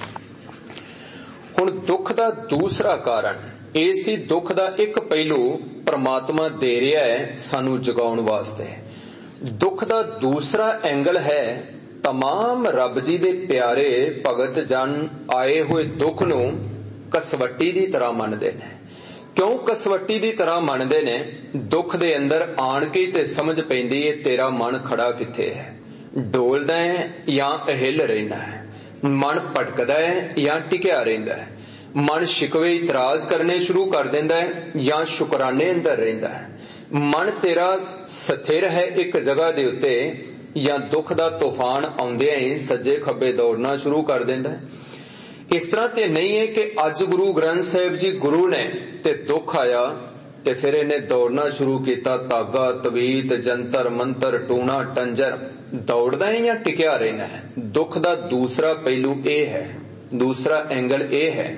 ਹੁਣ ਦੁੱਖ ਦਾ ਦੂਸਰਾ ਕਾਰਨ ਇਹ ਸੀ, ਦੁੱਖ ਦਾ ਇੱਕ ਪਹਿਲੂ ਪਰਮਾਤਮਾ ਦੇ ਰਿਹਾ ਹੈ ਸਾਨੂੰ ਜਗਾਉਣ ਵਾਸਤੇ। ਦੁੱਖ ਦਾ ਦੂਸਰਾ ਐਂਗਲ ਹੈ, ਤਮਾਮ ਰੱਬ ਜੀ ਦੇ ਪਿਆਰੇ ਭਗਤ ਜਨ ਆਏ ਹੋਏ ਦੁੱਖ ਨੂੰ ਕਸਵੱਟੀ ਦੀ ਤਰ੍ਹਾਂ ਮੰਨਦੇ ਨੇ। ਕਿਉਂ ਕਸਵੱਟੀ ਦੀ ਤਰ੍ਹਾਂ ਮੰਨਦੇ ਨੇ? ਦੁੱਖ ਦੇ ਅੰਦਰ ਆਣ ਕੇ ਤੇ ਸਮਝ ਪੈਂਦੀ ਹੈ ਤੇਰਾ ਮਨ ਖੜਾ ਕਿੱਥੇ ਹੈ, ਡੋਲਦਾ ਹੈ ਜਾਂ ਅਹਿਲ ਰਹਿੰਦਾ ਹੈ, ਮਨ ਭਟਕਦਾ ਹੈ ਜਾਂ ਟਿਕਿਆ ਰਹਿੰਦਾ ਹੈ, ਮਨ ਸ਼ਿਕਵੇ ਇਤਰਾਜ਼ ਕਰਨੇ ਸ਼ੁਰੂ ਕਰ ਦਿੰਦਾ ਹੈ ਜਾਂ ਸ਼ੁਕਰਾਨੇ ਅੰਦਰ ਰਹਿੰਦਾ ਹੈ। ਮਨ ਤੇਰਾ ਸਥਿਰ ਹੈ ਇੱਕ ਜਗ੍ਹਾ ਦੇ ਉੱਤੇ ਜਾਂ ਦੁੱਖ ਦਾ ਤੂਫਾਨ ਆਉਂਦਿਆਂ ਹੀ ਸੱਜੇ ਖੱਬੇ ਦੌੜਨਾ ਸ਼ੁਰੂ ਕਰ ਦਿੰਦਾ ਹੈ। ਇਸ ਤਰ੍ਹਾਂ ਤੇ ਨਹੀਂ ਹੈ ਕਿ ਅੱਜ ਗੁਰੂ ਗ੍ਰੰਥ ਸਾਹਿਬ ਜੀ ਗੁਰੂ ਨੇ ਤੇ ਦੁੱਖ ਆਇਆ ਤੇ ਫਿਰ ਇਹਨੇ ਦੌੜਨਾ ਸ਼ੁਰੂ ਕੀਤਾ, ਧਾਗਾ ਤਵੀਤ ਜੰਤਰ ਮੰਤਰ ਟੂਣਾ ਟੰਜਰ, ਦੌੜਦਾ ਹੈ ਜਾਂ ਟਿਕਿਆ ਰਹਿਣਾ ਹੈ। ਦੁੱਖ ਦਾ ਦੂਸਰਾ ਪਹਿਲੂ ਇਹ ਹੈ, ਦੂਸਰਾ ਐਂਗਲ ਇਹ ਹੈ।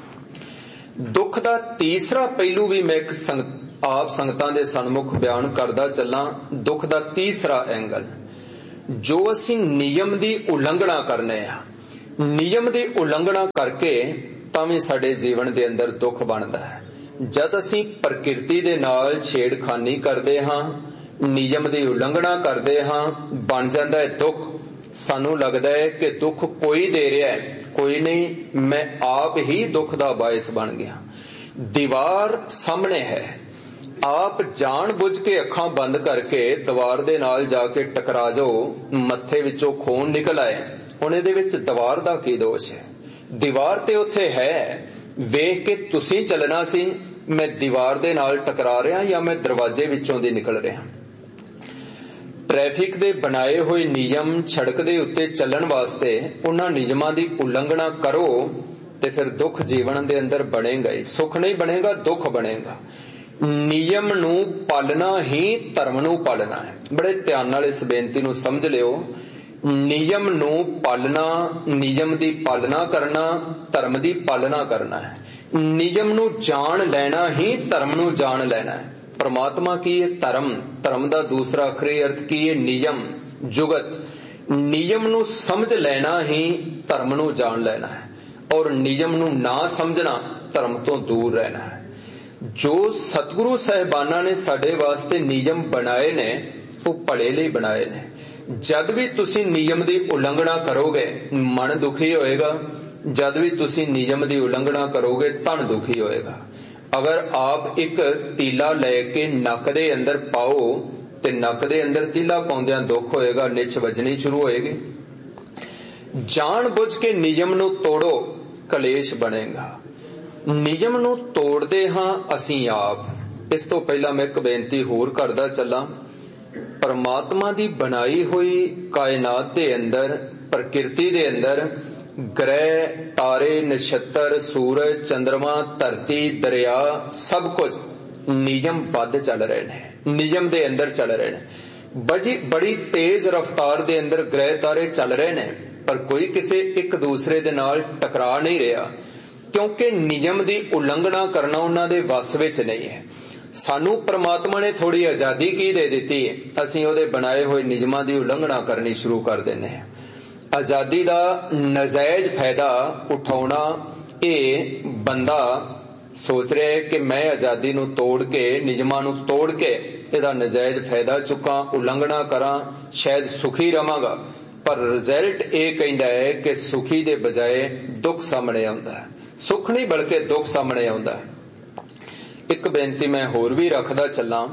ਦੁੱਖ ਦਾ ਤੀਸਰਾ ਪਹਿਲੂ ਵੀ ਮੈਂ ਆਪ ਸੰਗਤਾਂ ਦੇ ਸਨਮੁਖ ਬਿਆਨ ਕਰਦਾ ਚੱਲਾਂ। ਦੁੱਖ ਦਾ ਤੀਸਰਾ ਐਂਗਲ, ਜੋ ਅਸੀਂ ਨਿਯਮ ਦੀ ਉਲੰਘਣਾ ਕਰਨੇ ਆ, ਨਿਯਮ ਦੀ ਉਲੰਘਣਾ ਕਰਕੇ ਤਾਂ ਵੀ ਸਾਡੇ ਜੀਵਨ ਦੇ ਅੰਦਰ ਦੁੱਖ ਬਣਦਾ ਹੈ। ਜਦ ਅਸੀਂ ਪ੍ਰਕਿਰਤੀ ਦੇ ਨਾਲ ਛੇੜਖਾਨੀ ਕਰਦੇ ਹਾਂ, ਨਿਯਮ ਦੀ ਉਲੰਘਣਾ ਕਰਦੇ ਹਾਂ, ਬਣ ਜਾਂਦਾ ਹੈ ਦੁੱਖ। ਸਾਨੂੰ ਲੱਗਦਾ ਹੈ ਕਿ ਦੁੱਖ ਕੋਈ ਦੇ ਰਿਹਾ ਹੈ, ਕੋਈ ਨਹੀਂ, ਮੈਂ ਆਪ ਹੀ ਦੁੱਖ ਦਾ ਬਾਇਸ ਬਣ ਗਿਆ। ਦੀਵਾਰ ਸਾਹਮਣੇ ਹੈ, ਆਪ ਜਾਣ ਬੁੱਝ ਕੇ ਅੱਖਾਂ ਬੰਦ ਕਰਕੇ ਦੀਵਾਰ ਦੇ ਨਾਲ ਜਾ ਕੇ ਟਕਰਾ ਜਾਓ, ਮੱਥੇ ਵਿੱਚੋਂ ਖੂਨ ਨਿਕਲ ਆਏ, ਹੁਣ ਇਹਦੇ ਵਿੱਚ ਦੀਵਾਰ ਦਾ ਕੀ ਦੋਸ਼ ਹੈ? ਦੀਵਾਰ ਤੇ ਉੱਥੇ ਹੈ, ਵੇਖ ਕੇ ਤੁਸੀਂ ਚੱਲਣਾ ਸੀ, ਮੈਂ ਦੀਵਾਰ ਦੇ ਨਾਲ ਟਕਰਾ ਰਿਹਾ ਜਾਂ ਮੈਂ ਦਰਵਾਜ਼ੇ ਵਿੱਚੋਂ ਦੀ ਨਿਕਲ ਰਿਹਾ। ਟ੍ਰੈਫਿਕ ਦੇ ਬਣਾਏ ਹੋਏ ਨਿਯਮ, ਸੜਕ ਦੇ ਉੱਤੇ ਚੱਲਣ ਵਾਸਤੇ ਉਹਨਾਂ ਨਿਯਮਾਂ ਦੀ ਉਲੰਘਣਾ ਕਰੋ ਤੇ ਫਿਰ ਦੁੱਖ ਜੀਵਨ ਦੇ ਅੰਦਰ ਬਣੇਗਾ ਹੀ। ਸੁੱਖ ਨਹੀਂ ਬਣੇਗਾ, ਦੁੱਖ ਬਣੇਗਾ। ਨਿਯਮ ਨੂੰ ਪਾਲਣਾ ਹੀ ਧਰਮ ਨੂੰ ਪਾਲਣਾ ਹੈ। ਬੜੇ ਧਿਆਨ ਨਾਲ ਇਸ ਬੇਨਤੀ ਨੂੰ ਸਮਝ ਲਿਓ। ਨਿਯਮ ਨੂੰ ਪਾਲਣਾ, ਨਿਯਮ ਦੀ ਪਾਲਣਾ ਕਰਨਾ, ਧਰਮ ਦੀ ਪਾਲਣਾ ਕਰਨਾ ਹੈ। ਨਿਯਮ ਨੂੰ ਜਾਣ ਲੈਣਾ ਹੀ ਧਰਮ ਨੂੰ ਜਾਣ ਲੈਣਾ ਹੈ। ਪਰਮਾਤਮਾ ਕੀ ਹੈ? ਧਰਮ। ਧਰਮ ਦਾ ਦੂਸਰਾ ਅਖਰੀ ਅਰਥ ਕੀ ਹੈ? ਨਿਯਮ, ਜੁਗਤ। ਨਿਯਮ ਨੂੰ ਸਮਝ ਲੈਣਾ ਹੀ ਧਰਮ ਨੂੰ ਜਾਣ ਲੈਣਾ ਹੈ, ਔਰ ਨਿਯਮ ਨੂੰ ਨਾ ਸਮਝਣਾ ਧਰਮ ਤੋਂ ਦੂਰ ਰਹਿਣਾ ਹੈ। ਜੋ ਸਤਿਗੁਰੂ ਸਾਹਿਬਾਨਾਂ ਨੇ ਸਾਡੇ ਵਾਸਤੇ ਨਿਯਮ ਬਣਾਏ ਨੇ, ਉਹ ਭਲੇ ਲਈ ਬਣਾਏ ਨੇ। ਜਦ ਵੀ ਤੁਸੀਂ ਨਿਯਮ ਦੀ ਉਲੰਘਣਾ ਕਰੋਗੇ, ਮਨ ਦੁਖੀ ਹੋਏਗਾ। ਜਦ ਵੀ ਤੁਸੀਂ ਨਿਯਮ ਦੀ ਉਲੰਘਣਾ ਕਰੋਗੇ, ਤਨ ਦੁਖੀ ਹੋਏਗਾ। ਅਗਰ ਆਪ ਇੱਕ ਤੀਲਾ ਲੈ ਕੇ ਨੱਕ ਦੇ ਅੰਦਰ ਪਾਓ ਤੇ ਨੱਕ ਦੇ ਅੰਦਰ ਤੀਲਾ ਪਾਉਂਦਿਆਂ ਦੁੱਖ ਹੋਏਗਾ, ਨਿਛ ਵੱਜਣੀ ਸ਼ੁਰੂ ਹੋਏਗੀ। ਜਾਣ ਬੁੱਝ ਕੇ ਨਿਯਮ ਨੂੰ ਤੋੜੋ, ਕਲੇਸ਼ ਬਣੇਗਾ। ਨਿਯਮ ਨੂੰ ਤੋੜਦੇ ਹਾਂ ਅਸੀਂ ਆਪ। ਇਸ ਤੋਂ ਪਹਿਲਾਂ ਮੈਂ ਇੱਕ ਬੇਨਤੀ ਹੋਰ ਕਰਦਾ ਚੱਲਾਂ। ਪਰਮਾਤਮਾ ਦੀ ਬਣਾਈ ਹੋਈ ਕਾਇਨਾਤ ਦੇ ਅੰਦਰ, ਪ੍ਰਕਿਰਤੀ ਦੇ ਅੰਦਰ ਗ੍ਰਹਿ, ਤਾਰੇ, ਨਛੱਤਰ, ਸੂਰਜ, ਚੰਦਰਮਾ, ਧਰਤੀ, ਦਰਿਆ, ਸਭ ਕੁਝ ਨਿਯਮਬੱਧ ਚੱਲ ਰਹੇ ਨੇ, ਨਿਯਮ ਦੇ ਅੰਦਰ ਚੱਲ ਰਹੇ ਨੇ। ਬੜੀ ਤੇਜ਼ ਰਫ਼ਤਾਰ ਦੇ ਅੰਦਰ ਗ੍ਰਹਿ ਤਾਰੇ ਚੱਲ ਰਹੇ ਨੇ, ਪਰ ਕੋਈ ਕਿਸੇ ਇੱਕ ਦੂਸਰੇ ਦੇ ਨਾਲ ਟਕਰਾ ਨਹੀਂ ਰਿਹਾ, ਕਿਉਂਕਿ ਨਿਯਮ ਦੀ ਉਲੰਘਣਾ ਕਰਨਾ ਉਹਨਾਂ ਦੇ ਵੱਸ ਵਿੱਚ ਨਹੀਂ ਹੈ। ਸਾਨੂੰ ਪ੍ਰਮਾਤਮਾ ਨੇ ਥੋੜੀ ਆਜ਼ਾਦੀ ਕੀ ਦੇ ਦਿੱਤੀ ਹੈ, ਅਸੀਂ ਉਹਦੇ ਬਣਾਏ ਹੋਏ ਨਿਯਮਾਂ ਦੀ ਉਲੰਘਣਾ ਕਰਨੀ ਸ਼ੁਰੂ ਕਰ ਦਿੰਦੇ ਹਾਂ। ਆਜ਼ਾਦੀ ਦਾ ਨਜਾਇਜ਼ ਫਾਇਦਾ ਉਠਾਉਣਾ, ਇਹ ਬੰਦਾ ਸੋਚ ਰਿਹਾ ਹੈ ਕਿ ਮੈਂ ਆਜ਼ਾਦੀ ਨੂੰ ਤੋੜ ਕੇ, ਨਿਯਮਾਂ ਨੂੰ ਤੋੜ ਕੇ ਇਹਦਾ ਨਜਾਇਜ਼ ਫਾਇਦਾ ਚੁੱਕਾਂ, ਉਲੰਘਣਾ ਕਰਾਂ, ਸ਼ਾਇਦ ਸੁਖੀ ਰਵਾਂਗਾ। ਪਰ ਰਿਜ਼ਲਟ ਇਹ ਕਹਿੰਦਾ ਹੈ ਕਿ ਸੁਖੀ ਦੇ ਬਜਾਏ ਦੁੱਖ ਸਾਹਮਣੇ ਆਉਂਦਾ ਹੈ। ਸੁੱਖ ਨਹੀਂ ਬਲਕਿ ਦੁੱਖ ਸਾਹਮਣੇ ਆਉਂਦਾ ਹੈ। ਇੱਕ ਬੇਨਤੀ ਮੈਂ ਹੋਰ ਵੀ ਰੱਖਦਾ ਚੱਲਾਂ।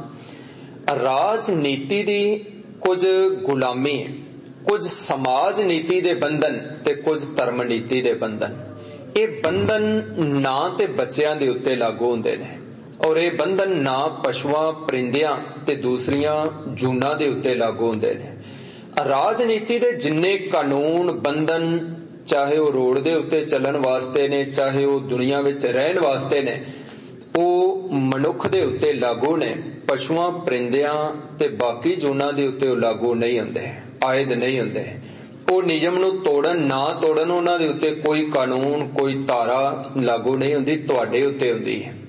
ਰਾਜਨੀਤੀ ਦੀ ਕੁਝ ਗੁਲਾਮੀ, ਕੁਝ ਸਮਾਜ ਨੀਤੀ ਦੇ ਬੰਧਨ ਤੇ ਕੁਝ ਧਰਮ ਨੀਤੀ ਦੇ ਬੰਧਨ। ਇਹ ਬੰਧਨ ਨਾ ਤੇ ਬੱਚਿਆਂ ਦੇ ਉੱਤੇ ਲਾਗੂ ਹੁੰਦੇ ਨੇ, ਔਰ ਇਹ ਬੰਧਨ ਨਾ ਪਸ਼ੂਆਂ, ਪਰਿੰਦਿਆਂ ਤੇ ਦੂਸਰੀਆਂ ਜੂਨਾਂ ਦੇ ਉੱਤੇ ਲਾਗੂ ਹੁੰਦੇ ਨੇ। ਰਾਜਨੀਤੀ ਦੇ ਜਿੰਨੇ ਕਾਨੂੰਨ, ਬੰਧਨ, ਚਾਹੇ ਉਹ ਰੋਡ ਦੇ ਉੱਤੇ ਚੱਲਣ ਵਾਸਤੇ ਨੇ, ਚਾਹੇ ਉਹ ਦੁਨੀਆ ਵਿੱਚ ਰਹਿਣ ਵਾਸਤੇ ਨੇ, ਉਹ ਮਨੁੱਖ ਦੇ ਉੱਤੇ ਲਾਗੂ ਨੇ। ਪਸ਼ੂਆਂ, ਪਰਿੰਦਿਆਂ ਤੇ ਬਾਕੀ ਜੂਨਾਂ ਦੇ ਉੱਤੇ ਉਹ ਲਾਗੂ ਨਹੀਂ ਹੁੰਦੇ, ਆਇਦ ਨਹੀਂ ਹੁੰਦੇ। ਉਹ ਨਿਯਮ ਨੂੰ ਤੋੜਨ ਨਾ ਤੋੜਨ, ਉਹਨਾਂ ਦੇ ਉੱਤੇ ਕੋਈ ਕਾਨੂੰਨ, ਕੋਈ ਧਾਰਾ ਲਾਗੂ ਨਹੀਂ ਹੁੰਦੀ, ਤੁਹਾਡੇ ਉੱਤੇ ਹੁੰਦੀ ਹੈ।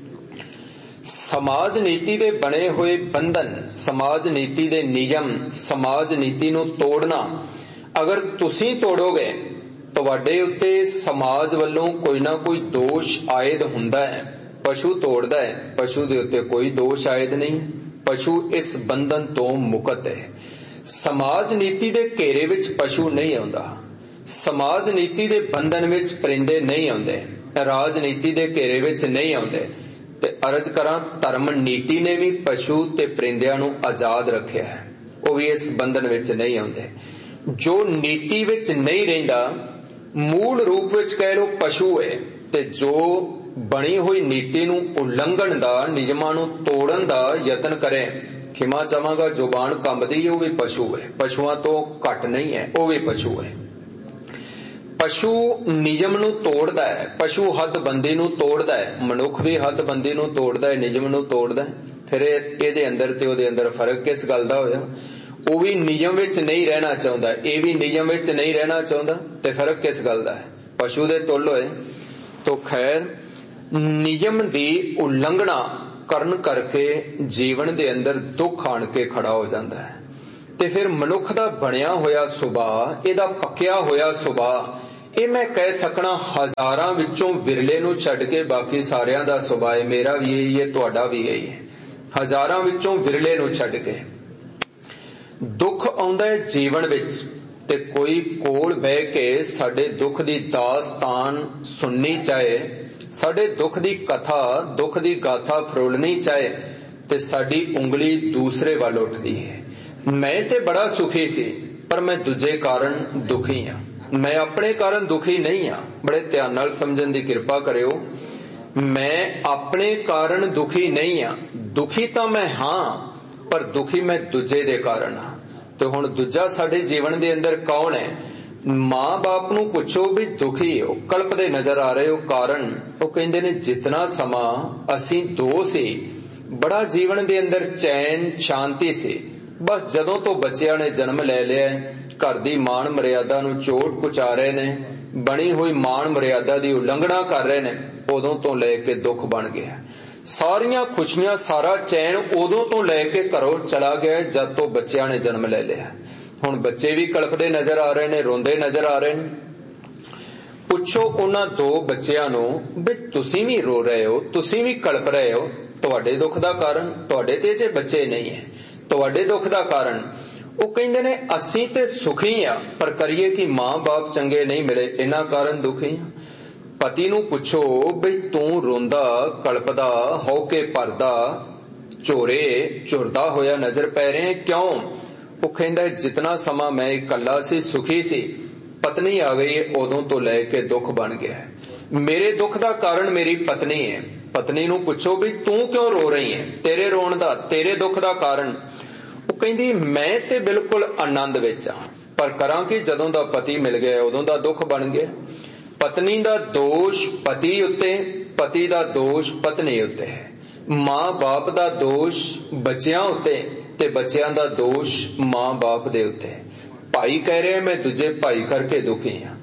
ਸਮਾਜ ਨੀਤੀ ਦੇ ਬਣੇ ਹੋਏ ਬੰਧਨ, ਸਮਾਜ ਨੀਤੀ ਦੇ ਨਿਯਮ, ਸਮਾਜ ਨੀਤੀ ਨੂੰ ਤੋੜਨਾ, ਅਗਰ ਤੁਸੀਂ ਤੋੜੋਗੇ, ਤੁਹਾਡੇ ਉੱਤੇ ਸਮਾਜ ਵੱਲੋਂ ਕੋਈ ਨਾ ਕੋਈ ਦੋਸ਼ ਆਇਦ ਹੁੰਦਾ ਹੈ। ਪਸ਼ੂ ਤੋੜਦਾ ਹੈ, ਪਸ਼ੂ ਦੇ ਉੱਤੇ ਕੋਈ ਦੋਸ਼ ਆਇਦ ਨਹੀਂ, ਪਸ਼ੂ ਇਸ ਬੰਧਨ ਤੋਂ ਮੁਕਤ ਹੈ। ਸਮਾਜ ਨੀਤੀ ਦੇ ਘੇਰੇ ਵਿੱਚ ਪਸ਼ੂ ਨਹੀਂ ਆਉਂਦਾ, ਸਮਾਜ ਨੀਤੀ ਦੇ ਬੰਧਨ ਵਿੱਚ ਪਰਿੰਦੇ ਨਹੀਂ ਆਉਂਦੇ, ਰਾਜਨੀਤੀ ਦੇ ਘੇਰੇ ਵਿੱਚ ਨਹੀਂ ਆਉਂਦੇ। ਤੇ ਅਰਜ਼ ਕਰਾਂ, ਧਰਮ ਨੀਤੀ ਨੇ ਵੀ ਪਸ਼ੂ ਤੇ ਪਰਿੰਦਿਆਂ ਨੂੰ ਆਜ਼ਾਦ ਰੱਖਿਆ ਹੈ, ਉਹ ਵੀ ਇਸ ਬੰਧਨ ਵਿੱਚ ਨਹੀਂ ਆਉਂਦੇ। ਜੋ ਨੀਤੀ ਵਿੱਚ ਨਹੀਂ ਰਹਿੰਦਾ, ਮੂਲ ਰੂਪ ਵਿੱਚ ਕਹਿ ਲਓ ਪਸ਼ੂ ਹੈ, ਤੇ ਜੋ ਬਣੀ ਹੋਈ ਨੀਤੀ ਨੂੰ ਉਲੰਘਣ ਦਾ, ਨਿਯਮਾਂ ਨੂੰ ਤੋੜਨ ਦਾ ਯਤਨ ਕਰੇ, ਖਿਮਾ ਚਾਹਾਂਗਾ, ਜ਼ੁਬਾਨ ਕੰਬਦੀ, ਉਹ ਵੀ ਪਸ਼ੂ ਹੈ, ਪਸ਼ੂਆਂ ਤੋਂ ਘੱਟ ਨਹੀਂ ਹੈ, ਉਹ ਵੀ ਪਸ਼ੂ ਹੈ। ਪਸ਼ੂ ਨਿਯਮ ਨੂੰ ਤੋੜਦਾ ਹੈ, ਪਸ਼ੂ ਹੱਦਬੰਦੀ ਨੂੰ ਤੋੜਦਾ ਹੈ, ਮਨੁੱਖ ਵੀ ਹੱਦਬੰਦੀ ਨੂੰ ਤੋੜਦਾ ਹੈ, ਨਿਯਮ ਨੂੰ ਤੋੜਦਾ ਹੈ। ਫਿਰ ਇਹਦੇ ਅੰਦਰ ਤੇ ਉਹਦੇ ਅੰਦਰ ਫਰਕ ਕਿਸ ਗੱਲ ਦਾ ਹੋਇਆ? ਉਹ ਵੀ ਨਿਯਮ ਵਿੱਚ ਨਹੀਂ ਰਹਿਣਾ ਚਾਹੁੰਦਾ, ਇਹ ਵੀ ਨਿਯਮ ਵਿੱਚ ਨਹੀਂ ਰਹਿਣਾ ਚਾਹੁੰਦਾ, ਤੇ ਫਰਕ ਕਿਸ ਗੱਲ ਦਾ ਹੈ? ਪਸ਼ੂ ਦੇ ਤੁੱਲ ਹੋਏ। ਤੋ ਖੈਰ, ਨਿਯਮ ਦੀ ਉਲੰਘਣਾ ਕਰਨ ਕਰਕੇ ਜੀਵਨ ਦੇ ਅੰਦਰ ਦੁੱਖ ਆਣ ਕੇ ਖੜਾ ਹੋ ਜਾਂਦਾ ਹੈ। ਤੇ ਫਿਰ ਮਨੁੱਖ ਦਾ ਬਣਿਆ ਹੋਇਆ ਸੁਭਾਅ, ਇਹਦਾ ਪੱਕਿਆ ਹੋਇਆ ਸੁਭਾਅ, ਇਹ ਮੈਂ ਕਹਿ ਸਕਣਾ ਹਜ਼ਾਰਾਂ ਵਿੱਚੋਂ ਵਿਰਲੇ ਨੂੰ ਛੱਡ ਕੇ ਬਾਕੀ ਸਾਰਿਆਂ ਦਾ ਸੁਭਾਅ ਹੈ। ਮੇਰਾ ਵੀ ਇਹੀ ਹੈ, ਤੁਹਾਡਾ ਵੀ ਇਹੀ ਹੈ। ਹਜ਼ਾਰਾਂ ਵਿੱਚੋਂ ਵਿਰਲੇ ਨੂੰ ਛੱਡ ਕੇ ਦੁੱਖ ਆਉਂਦਾ ਹੈ ਜੀਵਨ ਵਿੱਚ, ਤੇ ਕੋਈ ਕੋਲ ਬਹਿ ਕੇ ਸਾਡੇ ਦੁੱਖ ਦੀ ਦਾਸਤਾਨ ਸੁਣਨੀ ਚਾਹੇ, ਸਾਡੇ ਦੁੱਖ ਦੀ ਕਥਾ, ਦੁੱਖ ਦੀ ਗਾਥਾ ਫਰੋਲਣੀ ਚਾਹੇ, ਤੇ ਸਾਡੀ ਉਂਗਲੀ ਦੂਸਰੇ ਵੱਲ ਉੱਠਦੀ ਹੈ। ਮੈਂ ਤੇ ਬੜਾ ਸੁਖੀ ਸੀ, ਪਰ ਮੈਂ ਦੂਜੇ ਕਾਰਨ ਦੁਖੀ ਹਾਂ। ਮੈਂ ਆਪਣੇ ਕਾਰਨ ਦੁਖੀ ਨਹੀਂ ਹਾਂ। ਬੜੇ ਧਿਆਨ ਨਾਲ ਸਮਝਣ ਦੀ ਕਿਰਪਾ ਕਰਿਓ। ਮੈਂ ਆਪਣੇ ਕਾਰਨ ਦੁਖੀ ਨਹੀਂ ਹਾਂ। ਦੁਖੀ ਤਾਂ ਮੈਂ ਹਾਂ, ਪਰ ਦੁਖੀ ਮੈਂ ਦੂਜੇ ਦੇ ਕਾਰਨ ਹਾਂ। ਤੇ ਹੁਣ ਦੂਜਾ ਸਾਡੇ ਜੀਵਨ ਦੇ ਅੰਦਰ ਕੌਣ ਹੈ? ਮਾਂ ਬਾਪ ਨੂੰ ਪੁੱਛੋ ਵੀ ਦੁਖੀ ਹੋ, ਕਲਪਦੇ ਨਜ਼ਰ ਆ ਰਹੇ ਹੋ, ਕਾਰਨ? ਉਹ ਕਹਿੰਦੇ ਨੇ ਜਿਤਨਾ ਸਮਾਂ ਅਸੀਂ ਦੋ ਸੀ, ਬੜਾ ਜੀਵਨ ਦੇ ਅੰਦਰ ਚੈਨ ਸ਼ਾਂਤੀ ਸੀ। ਬਸ ਜਦੋਂ ਤੋਂ ਬੱਚਿਆਂ ਨੇ ਜਨਮ ਲੈ ਲਿਆ, ਘਰ ਦੀ ਮਾਣ ਮਰਿਆਦਾ ਨੂੰ ਚੋਟ ਪਹੁੰਚਾ ਰਹੇ ਨੇ, ਬਣੀ ਹੋਈ ਮਾਣ ਮਰਿਆਦਾ ਦੀ ਉਲੰਘਣਾ ਕਰ ਰਹੇ ਨੇ, ਉਦੋਂ ਤੋਂ ਲੈ ਕੇ ਦੁੱਖ ਬਣ ਗਿਆ। ਸਾਰੀਆਂ ਖੁਸ਼ੀਆਂ, ਸਾਰਾ ਚੈਨ ਉਦੋਂ ਤੋਂ ਲੈ ਕੇ ਘਰੋਂ ਚਲਾ ਗਿਆ ਜਦ ਤੋਂ ਬੱਚਿਆਂ ਨੇ ਜਨਮ ਲੈ ਲਿਆ। ਹੁਣ ਬੱਚੇ ਵੀ ਕਲਪਦੇ ਨਜ਼ਰ ਆ ਰਹੇ ਨੇ, ਰੋਂਦੇ ਨਜ਼ਰ ਆ ਰਹੇ ਨੇ। ਪੁੱਛੋ ਉਹਨਾਂ ਦੋ ਬੱਚਿਆਂ ਨੂੰ ਵੀ ਤੁਸੀਂ ਵੀ ਰੋ ਰਹੇ ਹੋ, ਤੁਸੀਂ ਵੀ ਕਲਪ ਰਹੇ ਹੋ, ਤੁਹਾਡੇ ਦੁੱਖ ਦਾ ਕਾਰਨ? ਤੁਹਾਡੇ ਤੇ ਜੇ ਬੱਚੇ ਨਹੀਂ ਹੈ, ਤੁਹਾਡੇ ਦੁੱਖ ਦਾ ਕਾਰਨ? ਉਹ ਕਹਿੰਦੇ ਨੇ ਅਸੀਂ ਤੇ ਸੁਖੀ ਆ, ਪਰ ਕਰੀਏ ਕਿ ਮਾਂ ਬਾਪ ਚੰਗੇ ਨਹੀਂ ਮਿਲੇ, ਇਹਨਾਂ ਕਾਰਨ ਦੁਖੀ ਆ। ਪਤੀ ਨੂੰ ਪੁੱਛੋ ਬਈ ਤੂੰ ਰੋਂਦਾ, ਕਲਪਦਾ, ਹੋ ਕੇ ਭਰਦਾ, ਝੋਰੇ ਝੁਰਦਾ ਹੋਇਆ ਨਜ਼ਰ ਪੈ ਰਹੇ, ਕਿਉਂ? ਉਹ ਕਹਿੰਦਾ ਜਿਤਨਾ ਸਮਾਂ ਮੈਂ ਇਕੱਲਾ ਸੀ, ਸੁਖੀ ਸੀ, ਪਤਨੀ ਆ ਗਈ, ਉਦੋਂ ਤੋਂ ਲੈ ਕੇ ਦੁੱਖ ਬਣ ਗਿਆ। ਮੇਰੇ ਦੁੱਖ ਦਾ ਕਾਰਨ ਮੇਰੀ ਪਤਨੀ ਹੈ। ਪਤਨੀ ਨੂੰ ਪੁੱਛੋ ਵੀ ਤੂੰ ਕਿਉਂ ਰੋ ਰਹੀ ਹੈ, ਤੇਰੇ ਰੋਣ ਦਾ, ਤੇਰੇ ਦੁੱਖ ਦਾ ਕਾਰਨ? ਉਹ ਕਹਿੰਦੀ ਮੈਂ ਤੇ ਬਿਲਕੁਲ ਆਨੰਦ ਵਿੱਚ ਆ, ਪਰ ਕਰਾਂ ਕਿ ਜਦੋਂ ਦਾ ਪਤੀ ਮਿਲ ਗਿਆ ਉਦੋਂ ਦਾ ਦੁੱਖ ਬਣ ਗਿਆ। ਪਤਨੀ ਦਾ ਦੋਸ਼ ਪਤੀ ਉੱਤੇ, ਪਤੀ ਦਾ ਦੋਸ਼ ਪਤਨੀ ਉੱਤੇ ਹੈ। ਮਾਂ ਬਾਪ ਦਾ ਦੋਸ਼ ਬੱਚਿਆਂ ਉੱਤੇ, ਤੇ ਬੱਚਿਆਂ ਦਾ ਦੋਸ਼ ਮਾਂ ਬਾਪ ਦੇ ਉੱਤੇ। ਭਾਈ ਕਹਿ ਰਿਹਾ ਮੈਂ ਦੂਜੇ ਭਾਈ ਕਰਕੇ ਦੁਖੀ ਹਾਂ,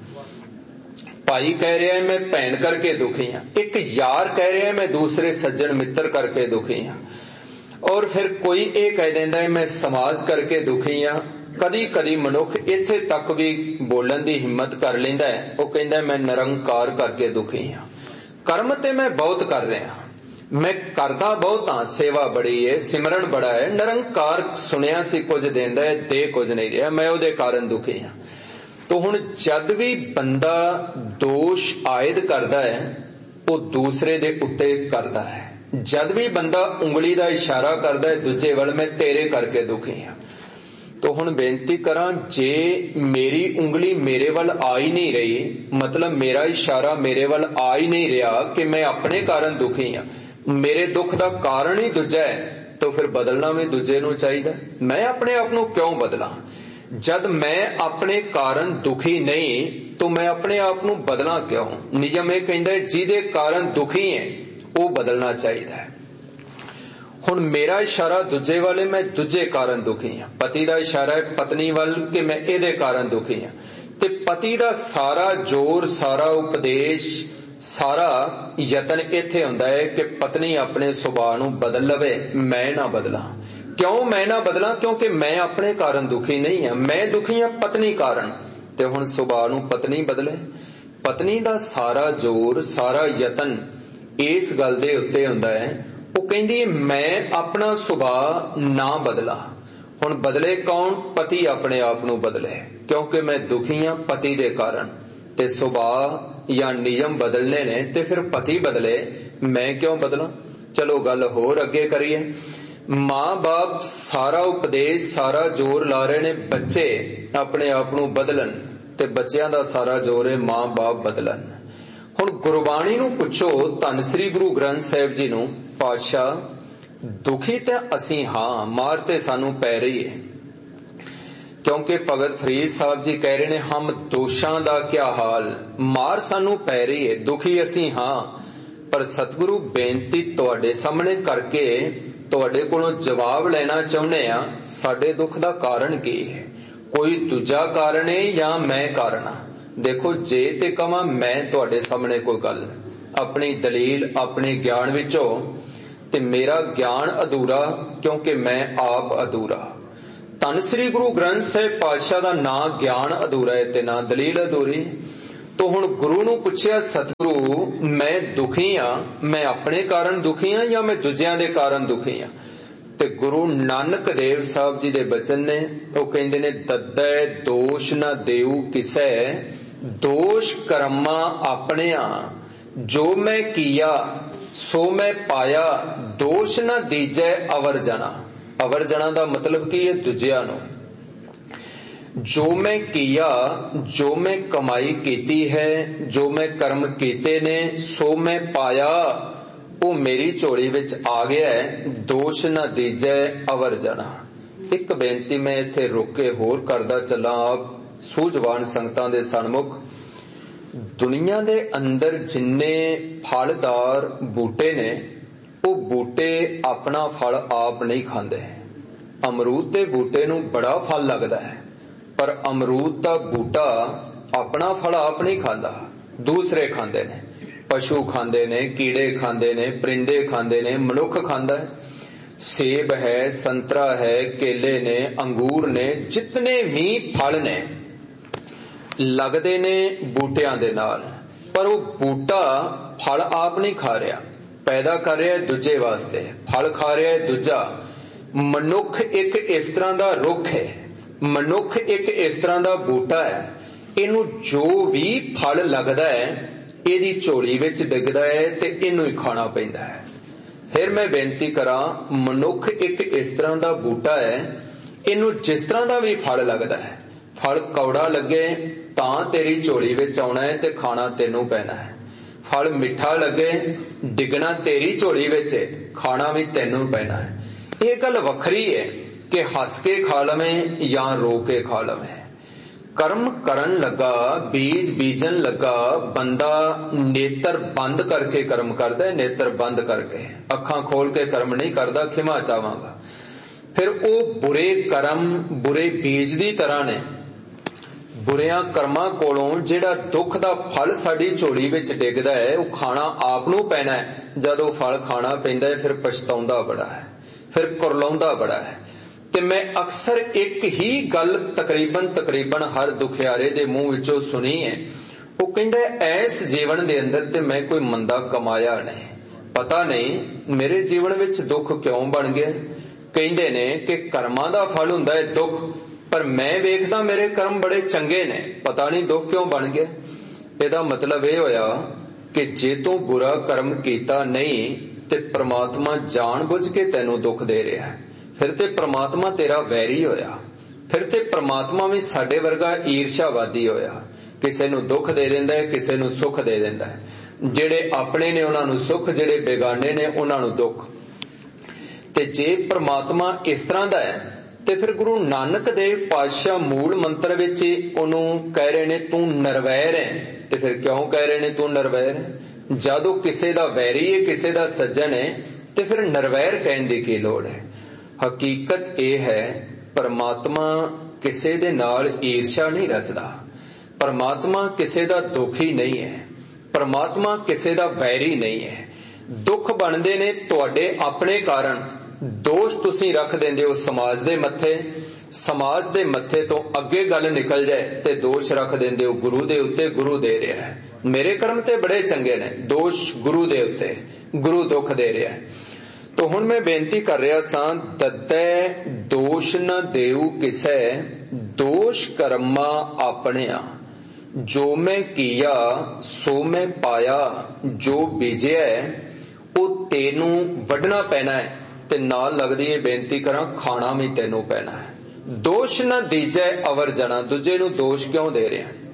ਭਾਈ ਕਹਿ ਰਿਹਾ ਮੈਂ ਭੈਣ ਕਰਕੇ ਦੁਖੀ ਹਾਂ, ਇੱਕ ਯਾਰ ਕਹਿ ਰਿਹਾ ਮੈਂ ਦੂਸਰੇ ਸੱਜਣ ਮਿੱਤਰ ਕਰਕੇ ਦੁਖੀ ਹਾਂ, ਔਰ ਫਿਰ ਕੋਈ ਇਹ ਕਹਿ ਦਿੰਦਾ ਹੈ ਮੈਂ ਸਮਾਜ ਕਰਕੇ ਦੁਖੀ ਹਾਂ। ਕਦੀ ਕਦੀ ਮਨੁੱਖ ਇੱਥੇ ਤੱਕ ਵੀ ਬੋਲਣ ਦੀ ਹਿੰਮਤ ਕਰ ਲੈਂਦਾ ਹੈ। ਉਹ ਕਹਿੰਦਾ ਮੈਂ ਨਿਰੰਕਾਰ ਕਰਕੇ ਦੁਖੀ ਹਾਂ। ਕਰਮ ਤੇ ਮੈਂ ਬਹੁਤ ਕਰ ਰਿਹਾ, ਮੈਂ ਕਰਦਾ ਬਹੁਤ ਹਾਂ, ਸੇਵਾ ਬੜੀ ਹੈ, ਸਿਮਰਨ ਬੜਾ ਹੈ, ਨਿਰੰਕਾਰ ਸੁਣਿਆ ਸੀ ਕੁਝ ਦਿੰਦਾ ਹੈ, ਦੇ ਕੁਝ ਨਹੀਂ ਰਿਹਾ, ਮੈਂ ਉਹਦੇ ਕਾਰਨ ਦੁਖੀ ਹਾਂ। ਤੋ ਹੁਣ ਜਦ ਵੀ ਬੰਦਾ ਦੋਸ਼ ਆਇਦ ਕਰਦਾ ਹੈ, ਉਹ ਦੂਸਰੇ ਦੇ ਉੱਤੇ ਕਰਦਾ ਹੈ। ਜਦ ਵੀ ਬੰਦਾ ਉਂਗਲੀ ਦਾ ਇਸ਼ਾਰਾ ਕਰਦਾ ਹੈ ਦੂਜੇ ਵੱਲ, ਮੈਂ ਤੇਰੇ ਕਰਕੇ ਦੁਖੀ ਹਾਂ। ਤੋ ਹੁਣ ਬੇਨਤੀ ਕਰਾਂ, ਜੇ ਮੇਰੀ ਉਂਗਲੀ ਮੇਰੇ ਵੱਲ ਆ ਹੀ ਨਹੀਂ ਰਹੀ, ਮਤਲਬ ਮੇਰਾ ਇਸ਼ਾਰਾ ਮੇਰੇ ਵੱਲ ਆ ਹੀ ਨਹੀਂ ਰਿਹਾ ਕਿ ਮੈਂ ਆਪਣੇ ਕਾਰਨ ਦੁਖੀ ਹਾਂ, ਮੇਰੇ ਦੁੱਖ ਦਾ ਕਾਰਨ ਹੀ ਦੂਜਾ ਹੈ, ਤਾਂ ਫਿਰ ਬਦਲਣਾ ਵੀ ਦੂਜੇ ਨੂੰ ਚਾਹੀਦਾ। ਮੈਂ ਆਪਣੇ ਆਪ ਨੂੰ ਕਿਉਂ ਬਦਲਾਂ? ਜਦ ਮੈਂ ਆਪਣੇ ਕਾਰਨ ਦੁਖੀ ਨਹੀਂ, ਤਾਂ ਮੈਂ ਆਪਣੇ ਆਪ ਨੂੰ ਬਦਲਾਂ ਕਿਉਂ? ਨਿਯਮ ਇਹ ਕਹਿੰਦਾ ਜਿਹਦੇ ਕਾਰਨ ਦੁਖੀ ਹੈ ਉਹ ਬਦਲਣਾ ਚਾਹੀਦਾ ਹੈ। ਹੁਣ ਮੇਰਾ ਇਸ਼ਾਰਾ ਦੂਜੇ ਵਾਲੇ, ਮੈਂ ਦੂਜੇ ਕਾਰਨ ਦੁਖੀ ਹਾਂ। ਪਤੀ ਦਾ ਇਸ਼ਾਰਾ ਹੈ ਪਤਨੀ ਵੱਲ ਕਿ ਮੈਂ ਇਹਦੇ ਕਾਰਨ ਦੁਖੀ ਹਾਂ, ਤੇ ਪਤੀ ਦਾ ਸਾਰਾ ਜ਼ੋਰ, ਸਾਰਾ ਉਪਦੇਸ਼, ਸਾਰਾ ਯਤਨ ਇੱਥੇ ਹੁੰਦਾ ਹੈ ਕਿ ਪਤਨੀ ਆਪਣੇ ਸੁਭਾਅ ਨੂੰ ਬਦਲ ਲਵੇ, ਮੈਂ ਨਾ ਬਦਲਾਂ। ਕਿਉਂ ਮੈਂ ਨਾ ਬਦਲਾਂ? ਕਿਉਂਕਿ ਮੈਂ ਆਪਣੇ ਕਾਰਨ ਦੁਖੀ ਨਹੀਂ ਹਾਂ, ਮੈਂ ਦੁਖੀ ਹਾਂ ਪਤਨੀ ਕਾਰਨ। ਤੇ ਹੁਣ ਸੁਭਾਅ ਨੂੰ ਪਤਨੀ ਬਦਲੇ। ਪਤਨੀ ਦਾ ਸਾਰਾ ਜ਼ੋਰ, ਸਾਰਾ ਯਤਨ ਇਸ ਗੱਲ ਦੇ ਉੱਤੇ ਹੁੰਦਾ ਹੈ, ਉਹ ਕਹਿੰਦੀ ਮੈਂ ਆਪਣਾ ਸੁਭਾਅ ਨਾ ਬਦਲਾ। ਹੁਣ ਬਦਲੇ ਕੌਣ? ਪਤੀ ਆਪਣੇ ਆਪ ਨੂੰ ਬਦਲੇ, ਕਿਉਂਕਿ ਮੈਂ ਦੁਖੀ ਹਾਂ ਪਤੀ ਦੇ ਕਾਰਨ। ਤੇ ਸੁਭਾਅ ਜਾਂ ਨਿਯਮ ਬਦਲਨੇ ਨੇ, ਤੇ ਫਿਰ ਪਤੀ ਬਦਲੇ, ਮੈਂ ਕਿਉਂ ਬਦਲਾਂ? ਚਲੋ ਗੱਲ ਹੋਰ ਅੱਗੇ ਕਰੀਏ। ਮਾਂ ਬਾਪ ਸਾਰਾ ਉਪਦੇਸ਼, ਸਾਰਾ ਜ਼ੋਰ ਲਾ ਰਹੇ ਨੇ ਬੱਚੇ ਆਪਣੇ ਆਪ ਨੂੰ ਬਦਲਣ, ਤੇ ਬੱਚਿਆਂ ਦਾ ਸਾਰਾ ਜ਼ੋਰ ਹੈ ਮਾਂ ਬਾਪ ਬਦਲਣ। ਹੁਣ ਗੁਰਬਾਣੀ ਨੂੰ ਪੁੱਛੋ, ਧੰਨ ਸ੍ਰੀ ਗੁਰੂ ਗ੍ਰੰਥ ਸਾਹਿਬ ਜੀ ਨੂੰ, ਪਾਤਸ਼ਾਹ ਦੁਖੀ ਤੇ ਅਸੀਂ ਹਾਂ, ਮਾਰ ਤੇ ਸਾਨੂੰ ਪੈ ਰਹੀ ਹੈ। ਕਿਉਂਕਿ ਭਗਤ ਫਰੀਦ ਸਾਹਿਬ ਜੀ ਕਹਿ ਰਹੇ ਨੇ ਹਮ ਦੋਸ਼ਾਂ ਦਾ ਕਿਆ ਹਾਲ, ਮਾਰ ਸਾਨੂੰ ਪੈ ਰਹੀ ਹੈ, ਦੁਖੀ ਅਸੀਂ ਹਾਂ। ਪਰ ਸਤਿਗੁਰੂ ਬੇਨਤੀ ਤੁਹਾਡੇ ਸਾਹਮਣੇ ਕਰਕੇ ਤੁਹਾਡੇ ਕੋਲੋਂ ਜਵਾਬ ਲੈਣਾ ਚਾਹੁੰਦੇ ਆ, ਸਾਡੇ ਦੁੱਖ ਦਾ ਕਾਰਨ ਕੀ ਹੈ? ਕੋਈ ਦੂਜਾ ਕਾਰਨ ਹੈ ਜਾਂ ਮੈਂ ਕਾਰਨ ਹਾਂ? ਦੇਖੋ, ਜੇ ਤੇ ਕਵਾਂ ਮੈਂ ਤੁਹਾਡੇ ਸਾਹਮਣੇ ਕੋਈ ਗੱਲ, ਆਪਣੀ ਦਲੀਲ ਆਪਣੇ ਗਿਆਨ ਵਿੱਚੋਂ, ਤੇ ਮੇਰਾ ਗਿਆਨ ਅਧੂਰਾ, ਕਿਉਂਕਿ ਮੈਂ ਆਪ ਅਧੂਰਾ। ਧੰਨ ਸ੍ਰੀ ਗੁਰੂ ਗ੍ਰੰਥ ਸਾਹਿਬ ਪਾਤਸ਼ਾਹ ਦਾ ਨਾ ਗਿਆਨ ਅਧੂਰਾ ਹੈ ਤੇ ਨਾ ਦਲੀਲ ਅਧੂਰੀ। तो हुण गुरु नूं पुछिया, सतगुरु मैं दुखी हाँ, मैं अपने कारण दुखी हाँ या मैं दूजियां दे कारण दुखी हाँ? ते गुरु नानक देव साहब जी दे बचन ने, वो कहंदे ने, दद्दै दोष न देऊ किसै, दोष कर्मा अपनिया, जो मैं किया सो मैं पाया, दोष न दीजै अवर जना। अवर जना दा मतलब की है? दूजिया नूं। जो मैं किया, जो मैं कमाई कीती है, जो मैं कर्म कीते ने, सो मैं पाया, वो मेरी झोली विच आ गया है, दोष न दीजै अवर जना। एक बेनती मैं इत्थे रुक के होर करदा चला आप सूझवान संगतां दे सन्मुख। दुनिया दे अंदर जिन्ने फलदार बूटे ने, वो बूटे अपना फल आप नहीं खांदे। अमरूद दे बूटे नूं बड़ा फल लगदा है, पर अमरूद दा बूटा अपना फल आप नहीं खांदा, दूसरे खांदे ने। पशु खांदे ने, कीड़े खांदे ने, परिंदे खांदे ने, मनुख खांदा है। सेब है, संतरा है, केले ने, अंगूर ने, जितने भी फल ने लगदे ने बूटियां दे नाल, पर वो बूटा फल आप नहीं खा रहा, पैदा कर रहा है दूजे वास्ते, फल खा रहा है दूजा। मनुख एक इस तरह दा रुख है, मनुख एक इस तरह दा बूटा है, इनू जो भी फल लगदा है इहदी झोली विच डिगदा है ते इनू ही खाना पैंदा है। फिर मैं बेनती करा, मनुख एक इस तरह दा बूटा है, इनू जिस तरह दा भी फल लगदा है, फल कौड़ा लगे तां तेरी झोली विच आउणा है ते खाना तेनू पैना है। फल मिठा लगे डिगना तेरी झोली विच, खाना भी तेनू पैना है। ये गल वखरी है कि हस के खा लवें या रो के खा लवें। कर्म करन लगा, बीज बीजन लगा, बंदा नेत्र बंद करके कर्म करता है, नेत्र बंद करके, अखां खोल के कर्म नहीं करता, खिमा चावांगा। फिर वो बुरे कर्म बुरे बीज दी तरह ने, बुरियां कर्मां कोलों जिहड़ा दुख दा फल साडी झोली विच डिगदा है, वो खाना आप नूं पैना है। जदों फल खाना पैंदा है फिर पछताउंदा बड़ा है, फिर कुरलाउंदा बड़ा है। ते मैं अक्सर एक ही गल तकरीबन हर दुखियारे दे मुंह विचों सुनी है। वो कहंदा ऐस जीवन दे अंदर ते मैं कोई मंदा कमाया नहीं, पता नहीं मेरे जीवन विच दुख क्यों बन गया। कहंदे ने कि कर्मां दा फल हुंदा है दुख, पर मैं वेखदा मेरे कर्म बड़े चंगे ने, पता नहीं दुख क्यों बन गया। इहदा मतलब यह होया कि जे तू बुरा कर्म कीता नहीं ते परमात्मा जानबुझ के तैनूं दुख दे रहा है, फिर ते परमात्मा तेरा वैरी होया, फिर ते परमात्मा भी साडे वर्गा ईर्ष्यावादी होया। किसे नूं दुख दे दिंदा है, किसे नूं सुख दे दिंदा है। जिहड़े अपने ने उन्हां नूं सुख, जिहड़े बेगाने ने उन्हां नूं दुख। ते जे परमात्मा इस तरह दा है ते फिर गुरु नानक देव पातशाह मूल मंत्र विच उहनूं कह रहे ने तू नरवैर है। ते फिर क्यों कह रहे ने तू नरवैर है? जदों किसे दा वैरी है, किसे दा सज्जन है, ते फिर नरवैर कहण दी की लोड़ है? हकीकत यह है परमात्मा किसे दे नाल ईर्ष्या नहीं रचदा, परमात्मा किसे दा दुखी नहीं है, परमात्मा किसे दा वैरी नहीं है। दुख बनदे ने तुहाडे अपने कारण, दोष तुसीं रख देंदे हो समाज दे मत्थे, समाज दे मत्थे तो अगे गल निकल जाए ते दोष रख देंदे हो गुरु दे उत्ते, गुरु दे रहा है। मेरे कर्म ते बड़े चंगे ने, दोष गुरु दे उत्ते, गुरु दुख दे रहा है। तो हुण मैं बेनती कर रहा सां, दद्दै दोष न देऊ किसै, दोष कर्मा अपनिया, जो मैं किया सो मैं पाया, जो बीजिया वो तेनू वढना पैना है। ते नाल लगदी है बेनती करा, खाना भी तेनू पैना है। दोष न दीजै अवर जना, दूजे नू दोष क्यों दे रहा है?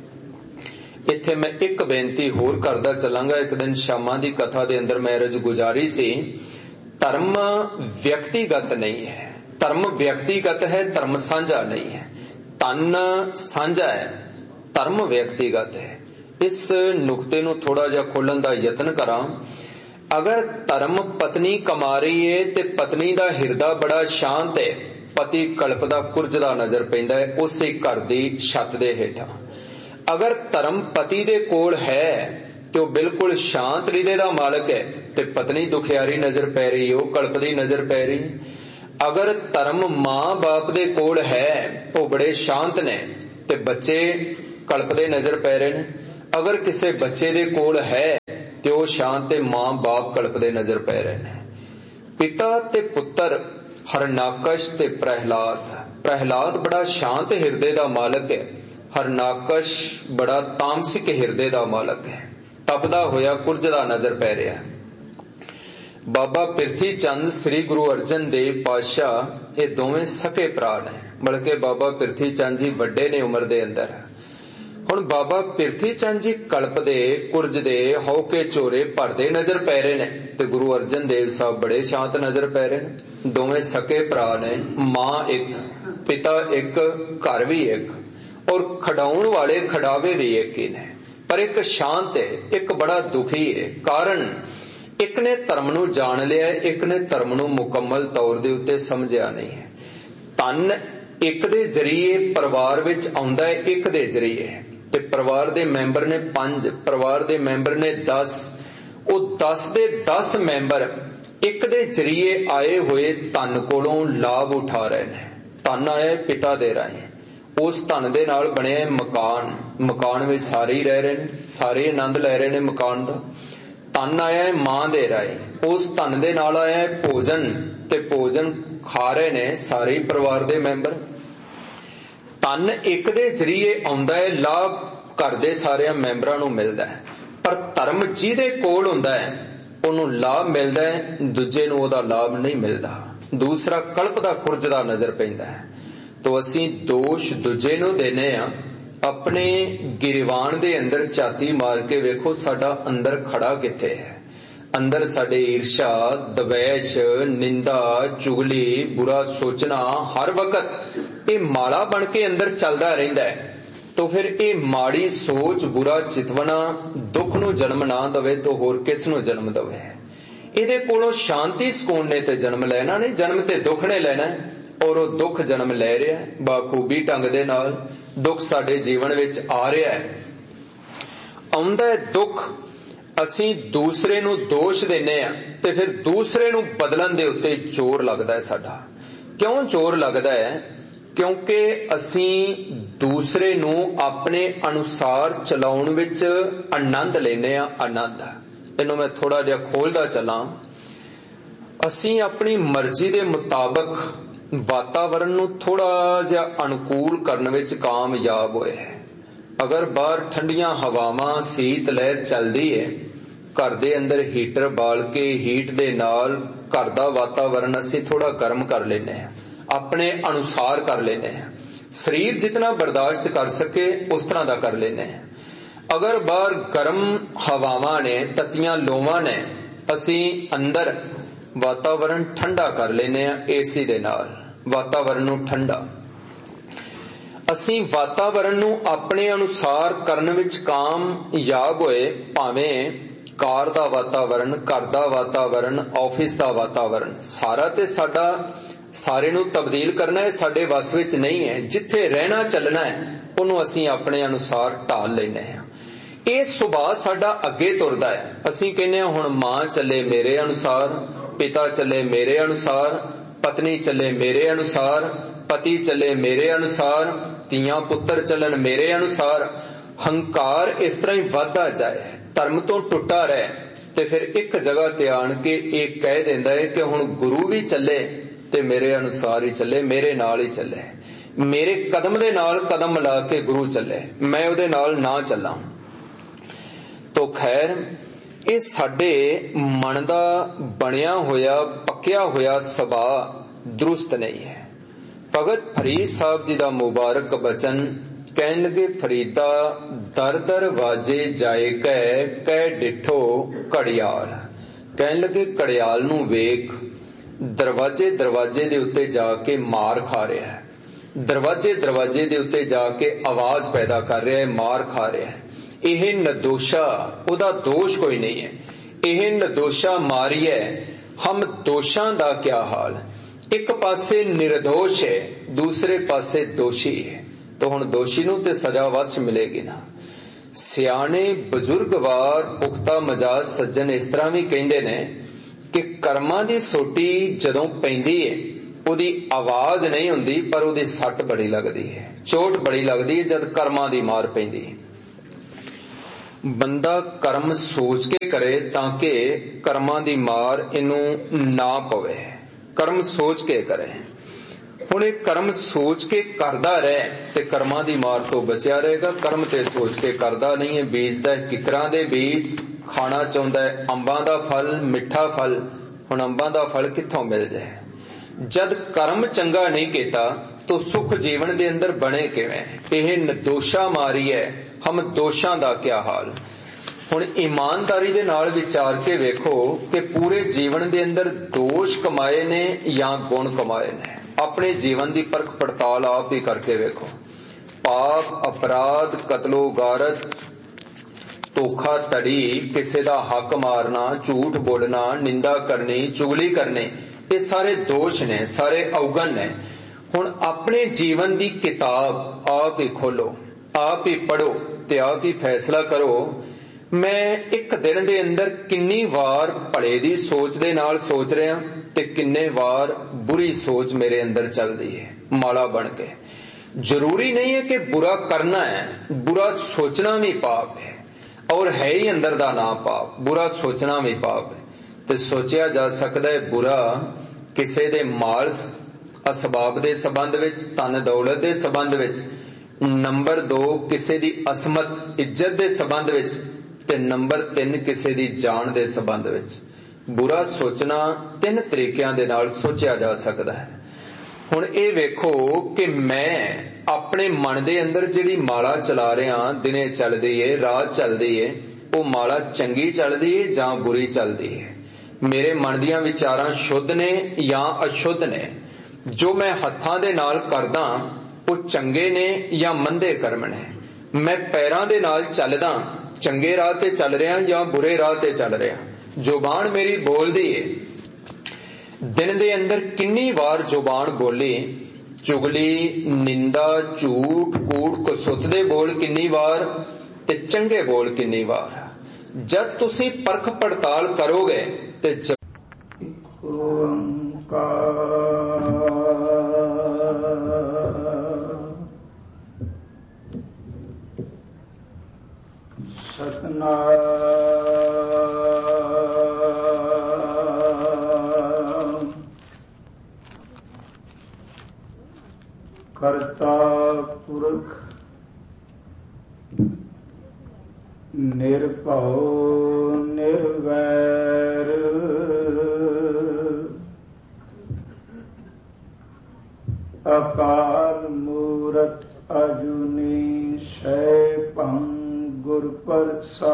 इत्थे मैं एक बेनती होर करदा चलांगा। एक दिन शामां दी कथा दे अंदर मैं अर्ज गुजारी सी, धर्म व्यक्तिगत नहीं है, धर्म व्यक्तिगत है, धर्म साझा नहीं है। तन साझा है, धर्म व्यक्तिगत है। इस नुकते नू थोड़ा जिहा खोलण दा यतन करां। अगर धर्म पत्नी कमा रही है ते पत्नी दा हिरदा बड़ा शांत है, पति कल्पदा कुरजदा नजर पैंदा है उसे घर दी छत दे हेठां। अगर धर्म पति दे कोल है तो बिल्कुल शांत हृदय दा मालक है, ते पत्नी दुखियारी नजर पै रही हो, कल्पदी नजर पै रही। अगर धर्म मां बाप दे कोल है वो बड़े शांत ने ते बच्चे कल्पदे नजर पै रहे ने। अगर किसी बच्चे दे कोल है ते वो शांत ते मां बाप कलपदे नजर पै रहे ने। पिता ते पुत्र हरनाकश ते प्रहलाद बड़ा शांत हिरदे दा मालक है, हरनाकश बड़ा तामसिक हिरदे दा मालक है। तपदा होया कुरजदा नजर पै रहा है। बाबा पिरथी चंद श्री गुरु अर्जन देव पातशाह ये दोवें सके भरा ने, बल्कि बाबा पिरथी चंद जी बड़े ने उम्र दे अंदर। हुण बाबा पिरथी चंद जी कलपदे कुरजदे हौके झोरे भरदे नजर पै रहे ने ते गुरु अर्जन देव साहब बड़े शांत नजर पै रहे ने। दोवें सके भरा ने, मां एक पिता एक, घर भी एक, और खड़ाउण वाले खड़ावे भी एक ही ने। पर एक शांत है, एक बड़ा दुखी है। कारण एक ने धर्म नूं जान लिया, एक ने धर्म नूं मुकम्मल तौर दे उत्ते समझिया नहीं है। धन एक दे जरिए परिवार विच आउंदा है, एक दे जरिए ते परिवार दे मैंबर ने 5, परिवार दे मैंबर ने 10, वो 10 दे 10 मैंबर एक दे जरिए आए हुए धन कोलों लाभ उठा रहे ने। धन आया पिता दे राहें, उस धन दे नाल बने मकान, मकान में सारे ही रह रहे ने, सारे आनंद ले रहे ने मकान दा। धन आया है मां दे राहें, उस धन दे नाल आया है भोजन, ते भोजन खा रहे ने सारे ही परिवार दे मैंबर। धन एक दे जरिए आउंदा है, लाभ घर दे सारे मैंबरां नूं मिलदा है। पर धर्म जिहदे कोल हुंदा है उहनूं लाभ मिलदा है, दूजे नूं उहदा लाभ नहीं मिलदा। दूसरा कल्पदा कुरजदा नजर पैंदा है। तो असीं दोष दूजे नूं देने आ, अपने गिरवान दे अंदर झाती मार के वेखो साडा अंदर खड़ा किथे है। अंदर साडे ईर्षा, दवैश, निंदा, चुगली, बुरा सोचना हर वक्त ये माड़ा बन के अंदर चलदा रहिंदा है। तो फिर ये माड़ी सोच, बुरा चितवना दुख नूं जन्म ना दवे तो होर किस नूं जन्म दवे। इहदे कोलों शांति सुकून ने ते जन्म लेना नहीं, जन्म ते दुख ने लेना है। और वो दुख जन्म ले रहा है बाखूबी ढंग दे नाल। दुख साडे जीवन विच आ रहा है, आउंदा है दुख, असीं दूसरे नूं दोष देने आ ते फिर दूसरे नूं बदलन दे उत्ते जोर लगदा है साडा। क्यों जोर लगदा है? क्योंकि असीं दूसरे नूं अपने अनुसार चलाउण विच आनंद लेने आ। आनंद इहनूं मैं थोड़ा जिहा खोलदा चलां। असीं अपनी मर्जी दे मुताबक वातावरण नूं थोड़ा जिहा अनुकूल करन विच कामयाब होए। अगर बाहर ठंडियां हवावां, शीत लहर चलदी है, घर दे अंदर हीटर बाल के हीट दे नाल घर दा वातावरण असीं थोड़ा गर्म कर लेने हैं, अपने अनुसार कर लेने हैं। शरीर जितना बर्दाश्त कर सके उस तरह दा कर लेने हैं। अगर बाहर गर्म हवावां ने, ततियां लोवां ने, असीं अंदर वातावरण ठंडा कर लेने आ एसी दे नाल, वातावरण नूं ठंडा। असीं वातावरण नूं अपने अनुसार करन विच कामयाब होए, भावें कार दा वातावरण, घर दा वातावरण, ऑफिस दा वातावरण, सारा ते साडा सारे नूं तब्दील करना है साडे वस विच नहीं है। जिथे रहना चलना है उहनूं असीं अपने अनुसार ढाल लेने हैं। ਇਹ ਸੁਭਾਅ ਸਾਡਾ ਅੱਗੇ ਤੁਰਦਾ ਹੈ। ਅਸੀਂ ਕਹਿੰਦੇ ਹਾਂ ਹੁਣ ਮਾਂ ਚੱਲੇ ਮੇਰੇ ਅਨੁਸਾਰ, ਪਿਤਾ ਚੱਲੇ ਮੇਰੇ ਅਨੁਸਾਰ, ਪਤਨੀ ਚੱਲੇ ਮੇਰੇ ਅਨੁਸਾਰ, ਪਤੀ ਚੱਲੇ ਮੇਰੇ ਅਨੁਸਾਰ, ਧੀਆਂ ਪੁੱਤਰ ਚੱਲਣ ਮੇਰੇ ਅਨੁਸਾਰ। ਹੰਕਾਰ ਇਸ ਤਰ੍ਹਾਂ ਹੀ ਵੱਧਦਾ ਜਾਏ, ਧਰਮ ਤੋਂ ਟੁੱਟਾ ਰਹੇ ਤੇ ਫਿਰ ਇੱਕ ਜਗ੍ਹਾ ਤੇ ਆਣ ਕੇ ਇਹ ਕਹਿ ਦਿੰਦਾ ਹੈ ਕਿ ਹੁਣ ਗੁਰੂ ਵੀ ਚੱਲੇ ਤੇ ਮੇਰੇ ਅਨੁਸਾਰ ਹੀ ਚੱਲੇ, ਮੇਰੇ ਨਾਲ ਹੀ ਚੱਲੇ, ਮੇਰੇ ਕਦਮ ਦੇ ਨਾਲ ਕਦਮ ਮਿਲਾ ਕੇ ਗੁਰੂ ਚੱਲੇ, ਮੈਂ ਉਹਦੇ ਨਾਲ ਨਾ ਚੱਲਾਂ। तो खैर ये साडे मन दा बनिया होया पक्या होया सुभाअ दुरुस्त नहीं है। भगत फरीद साहब जी दा मुबारक बचन कहन लगे, फरीदा दर दर वाजे जाए कै डिठो घड़ियाल। कहन लगे घड़ियाल नूं वेख, दरवाजे दरवाजे दे उत्ते जाके मार खा रहा है, दरवाजे दरवाजे दे उत्ते जाके आवाज पैदा कर रहा है, मार खा रहा है। ਇਹ निर्दोषा, ਉਹਦਾ ਦੋਸ਼ ਕੋਈ ਨਹੀਂ ਹੈ, ਇਹ निर्दोषा मारी है। हम दोषां दा क्या हाल? एक पासे निर्दोष है, दूसरे पासे दोषी है। तो हुण दोषी नूं ते सजा वस मिलेगी ना। सियाणे बजुर्ग वार पुख्ता मजाज सज्जन इस तरह भी कहंदे ने कि कर्मां दी सोटी जदों पैंदी है ਉਹਦੀ आवाज नहीं हुंदी, पर ਉਹਦੀ सट बड़ी लगदी है, चोट बड़ी लगदी है जद कर्मां दी मार पैंदी है। ਬੰਦਾ ਕਰਮ ਸੋਚ ਕੇ ਕਰੇ ਤਾਂ ਕਿ ਕਰਮਾਂ ਦੀ ਮਾਰ ਇਹਨੂੰ ਨਾ ਪਵੇ। ਕਰਮ ਸੋਚ ਕੇ ਕਰੇ। ਹੁਣ ਇਹ ਕਰਮ ਸੋਚ ਕੇ ਕਰਦਾ ਰਹੇ ਤੇ ਕਰਮਾਂ ਦੀ ਮਾਰ ਤੋਂ ਬਚਿਆ ਰਹੇਗਾ। ਕਰਮ ਤੇ ਸੋਚ ਕੇ ਕਰਦਾ ਨਹੀਂ ਹੈ, ਬੀਜਦਾ ਕਿਕਰਾਂ ਦੇ ਬੀਜ, ਖਾਣਾ ਚਾਹੁੰਦਾ ਹੈ ਅੰਬਾਂ ਦਾ ਫਲ, ਮਿੱਠਾ ਫਲ। ਹੁਣ ਅੰਬਾਂ ਦਾ ਫਲ ਕਿੱਥੋਂ ਮਿਲ ਜਾਏ? ਜਦ ਕਰਮ ਚੰਗਾ ਨਹੀਂ ਕੀਤਾ ਤਾਂ ਸੁਖ ਜੀਵਨ ਦੇ ਅੰਦਰ ਬਣੇ ਕਿਵੇਂ? ਇਹ ਨਿਰਦੋਸ਼ਾ ਮਾਰੀ ਹੈ, ਹਮ ਦੋਸ਼ਾਂ ਦਾ ਕਿਆ ਹਾਲ। ਹੁਣ ਇਮਾਨਦਾਰੀ ਦੇ ਨਾਲ ਵਿਚਾਰ ਕੇ ਵੇਖੋ ਕਿ ਪੂਰੇ ਜੀਵਨ ਦੇ ਅੰਦਰ ਦੋਸ਼ ਕਮਾਏ ਨੇ ਜਾਂ ਗੁਣ ਕਮਾਏ ਨੇ। ਆਪਣੇ ਜੀਵਨ ਦੀ ਪਰਖ ਪੜਤਾਲ ਆਪ ਹੀ ਕਰਕੇ ਵੇਖੋ। ਪਾਪ, ਅਪਰਾਧ, ਕਤਲੋ ਗਾਰਤ, ਧੋਖਾ ਧੜੀ, ਕਿਸੇ ਦਾ ਹੱਕ ਮਾਰਨਾ, ਝੂਠ ਬੋਲਣਾ, ਨਿੰਦਾ ਕਰਨੀ, ਚੁਗਲੀ ਕਰਨੀ, ਇਹ ਸਾਰੇ ਦੋਸ਼ ਨੇ, ਸਾਰੇ ਅਵਗੁਣ ਨੇ। ਹੁਣ ਆਪਣੇ ਜੀਵਨ ਦੀ ਕਿਤਾਬ ਆਪ ਹੀ ਖੋਲੋ, ਆਪ ਹੀ ਪੜ੍ਹੋ ਤੇ ਆਪ ਹੀ ਫੈਸਲਾ ਕਰੋ ਮੈਂ ਇੱਕ ਦਿਨ ਦੇ ਅੰਦਰ ਕਿੰਨੀ ਵਾਰ ਭਲੇ ਦੀ ਸੋਚ ਦੇ ਨਾਲ ਸੋਚ ਰਿਹਾ ਤੇ ਕਿੰਨੇ ਵਾਰ ਬੁਰੀ ਸੋਚ ਮੇਰੇ ਅੰਦਰ ਚੱਲਦੀ ਹੈ ਮਾਲਾ ਬਣ ਕੇ। ਜ਼ਰੂਰੀ ਨਹੀਂ ਹੈ ਕਿ ਬੁਰਾ ਕਰਨਾ ਹੈ, ਬੁਰਾ ਸੋਚਣਾ ਵੀ ਪਾਪ ਹੈ ਔਰ ਹੈ ਹੀ ਅੰਦਰ ਦਾ ਨਾ ਪਾਪ। ਬੁਰਾ ਸੋਚਣਾ ਵੀ ਪਾਪ ਹੈ ਤੇ ਸੋਚਿਆ ਜਾ ਸਕਦਾ ਹੈ ਬੁਰਾ ਕਿਸੇ ਦੇ ਮਾਲ ਅਸਬਾਬ ਦੇ ਸੰਬੰਧ ਵਿੱਚ, ਧਨ ਦੌਲਤ ਦੇ ਸੰਬੰਧ ਵਿੱਚ। ਨੰਬਰ 2 ਕਿਸੇ ਦੀ ਅਸਮਤ ਇੱਜ਼ਤ ਦੇ ਸੰਬੰਧ ਵਿੱਚ ਤੇ ਨੰਬਰ 3 ਕਿਸੇ ਦੀ ਜਾਨ ਦੇ ਸੰਬੰਧ ਵਿੱਚ। ਬੁਰਾ ਸੋਚਣਾ 3 ਤਰੀਕਿਆਂ ਦੇ ਨਾਲ ਸੋਚਿਆ ਜਾ ਸਕਦਾ ਹੈ। ਹੁਣ ਇਹ ਵੇਖੋ ਕਿ ਮੈਂ ਆਪਣੇ ਮਨ ਦੇ ਅੰਦਰ ਜਿਹੜੀ ਮਾਲਾ ਚਲਾ ਰਿਹਾ, ਦਿਨੇ ਚੱਲਦੀ ਏ, ਰਾਤ ਚੱਲਦੀ ਏ, ਉਹ ਮਾਲਾ ਚੰਗੀ ਚੱਲਦੀ ਏ ਜਾਂ ਬੁਰੀ ਚੱਲਦੀ ਏ? ਮੇਰੇ ਮਨ ਦੀਆਂ ਵਿਚਾਰਾਂ ਸ਼ੁੱਧ ਨੇ ਜਾਂ ਅਸ਼ੁੱਧ ਨੇ? ਜੋ ਮੈਂ ਹੱਥਾਂ ਦੇ ਨਾਲ ਕਰਦਾ ਉਹ ਚੰਗੇ ਨੇ ਜਾਂ ਮੰਦੇ ਕਰਮ ਨੇ? ਮੈਂ ਪੈਰਾਂ ਦੇ ਨਾਲ ਚੱਲਦਾ, ਚੰਗੇ ਰਾਹ ਤੇ ਚੱਲ ਰਿਹਾ ਜਾਂ ਬੁਰੇ ਰਾਹ ਤੇ ਚੱਲ ਰਿਹਾ? ਜ਼ੁਬਾਨ ਮੇਰੀ ਬੋਲਦੀ ਏ, ਦਿਨ ਦੇ ਅੰਦਰ ਕਿੰਨੀ ਵਾਰ ਜ਼ੁਬਾਨ ਬੋਲੀ? ਚੁਗਲੀ, ਨਿੰਦਾ, ਝੂਠ, ਕੂੜ, ਕਸੁੱਤ ਦੇ ਬੋਲ ਕਿੰਨੀ ਵਾਰ ਤੇ ਚੰਗੇ ਬੋਲ ਕਿੰਨੀ ਵਾਰ? ਜਦ ਤੁਸੀਂ ਪਰਖ ਪੜਤਾਲ ਕਰੋਗੇ ਤੇ ਸਤਨਾਮ ਕਰਤਾ ਪੁਰਖ ਨਿਰਭਉ ਨਿਰਵੈਰ ਅਕਾਲ ਮੂਰਤ ਅਜੂਨੀ ਸੈਭੰ ਗੁਰ ਪ੍ਰਸਾਦ।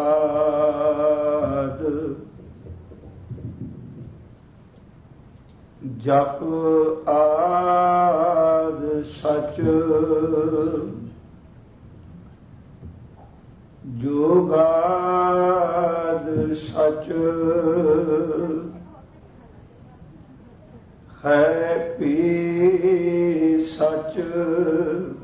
ਜਪ ਆਦ ਸਚ ਜੋਗਾਦ ਸਚ ਹੈ ਪੀ ਸਚ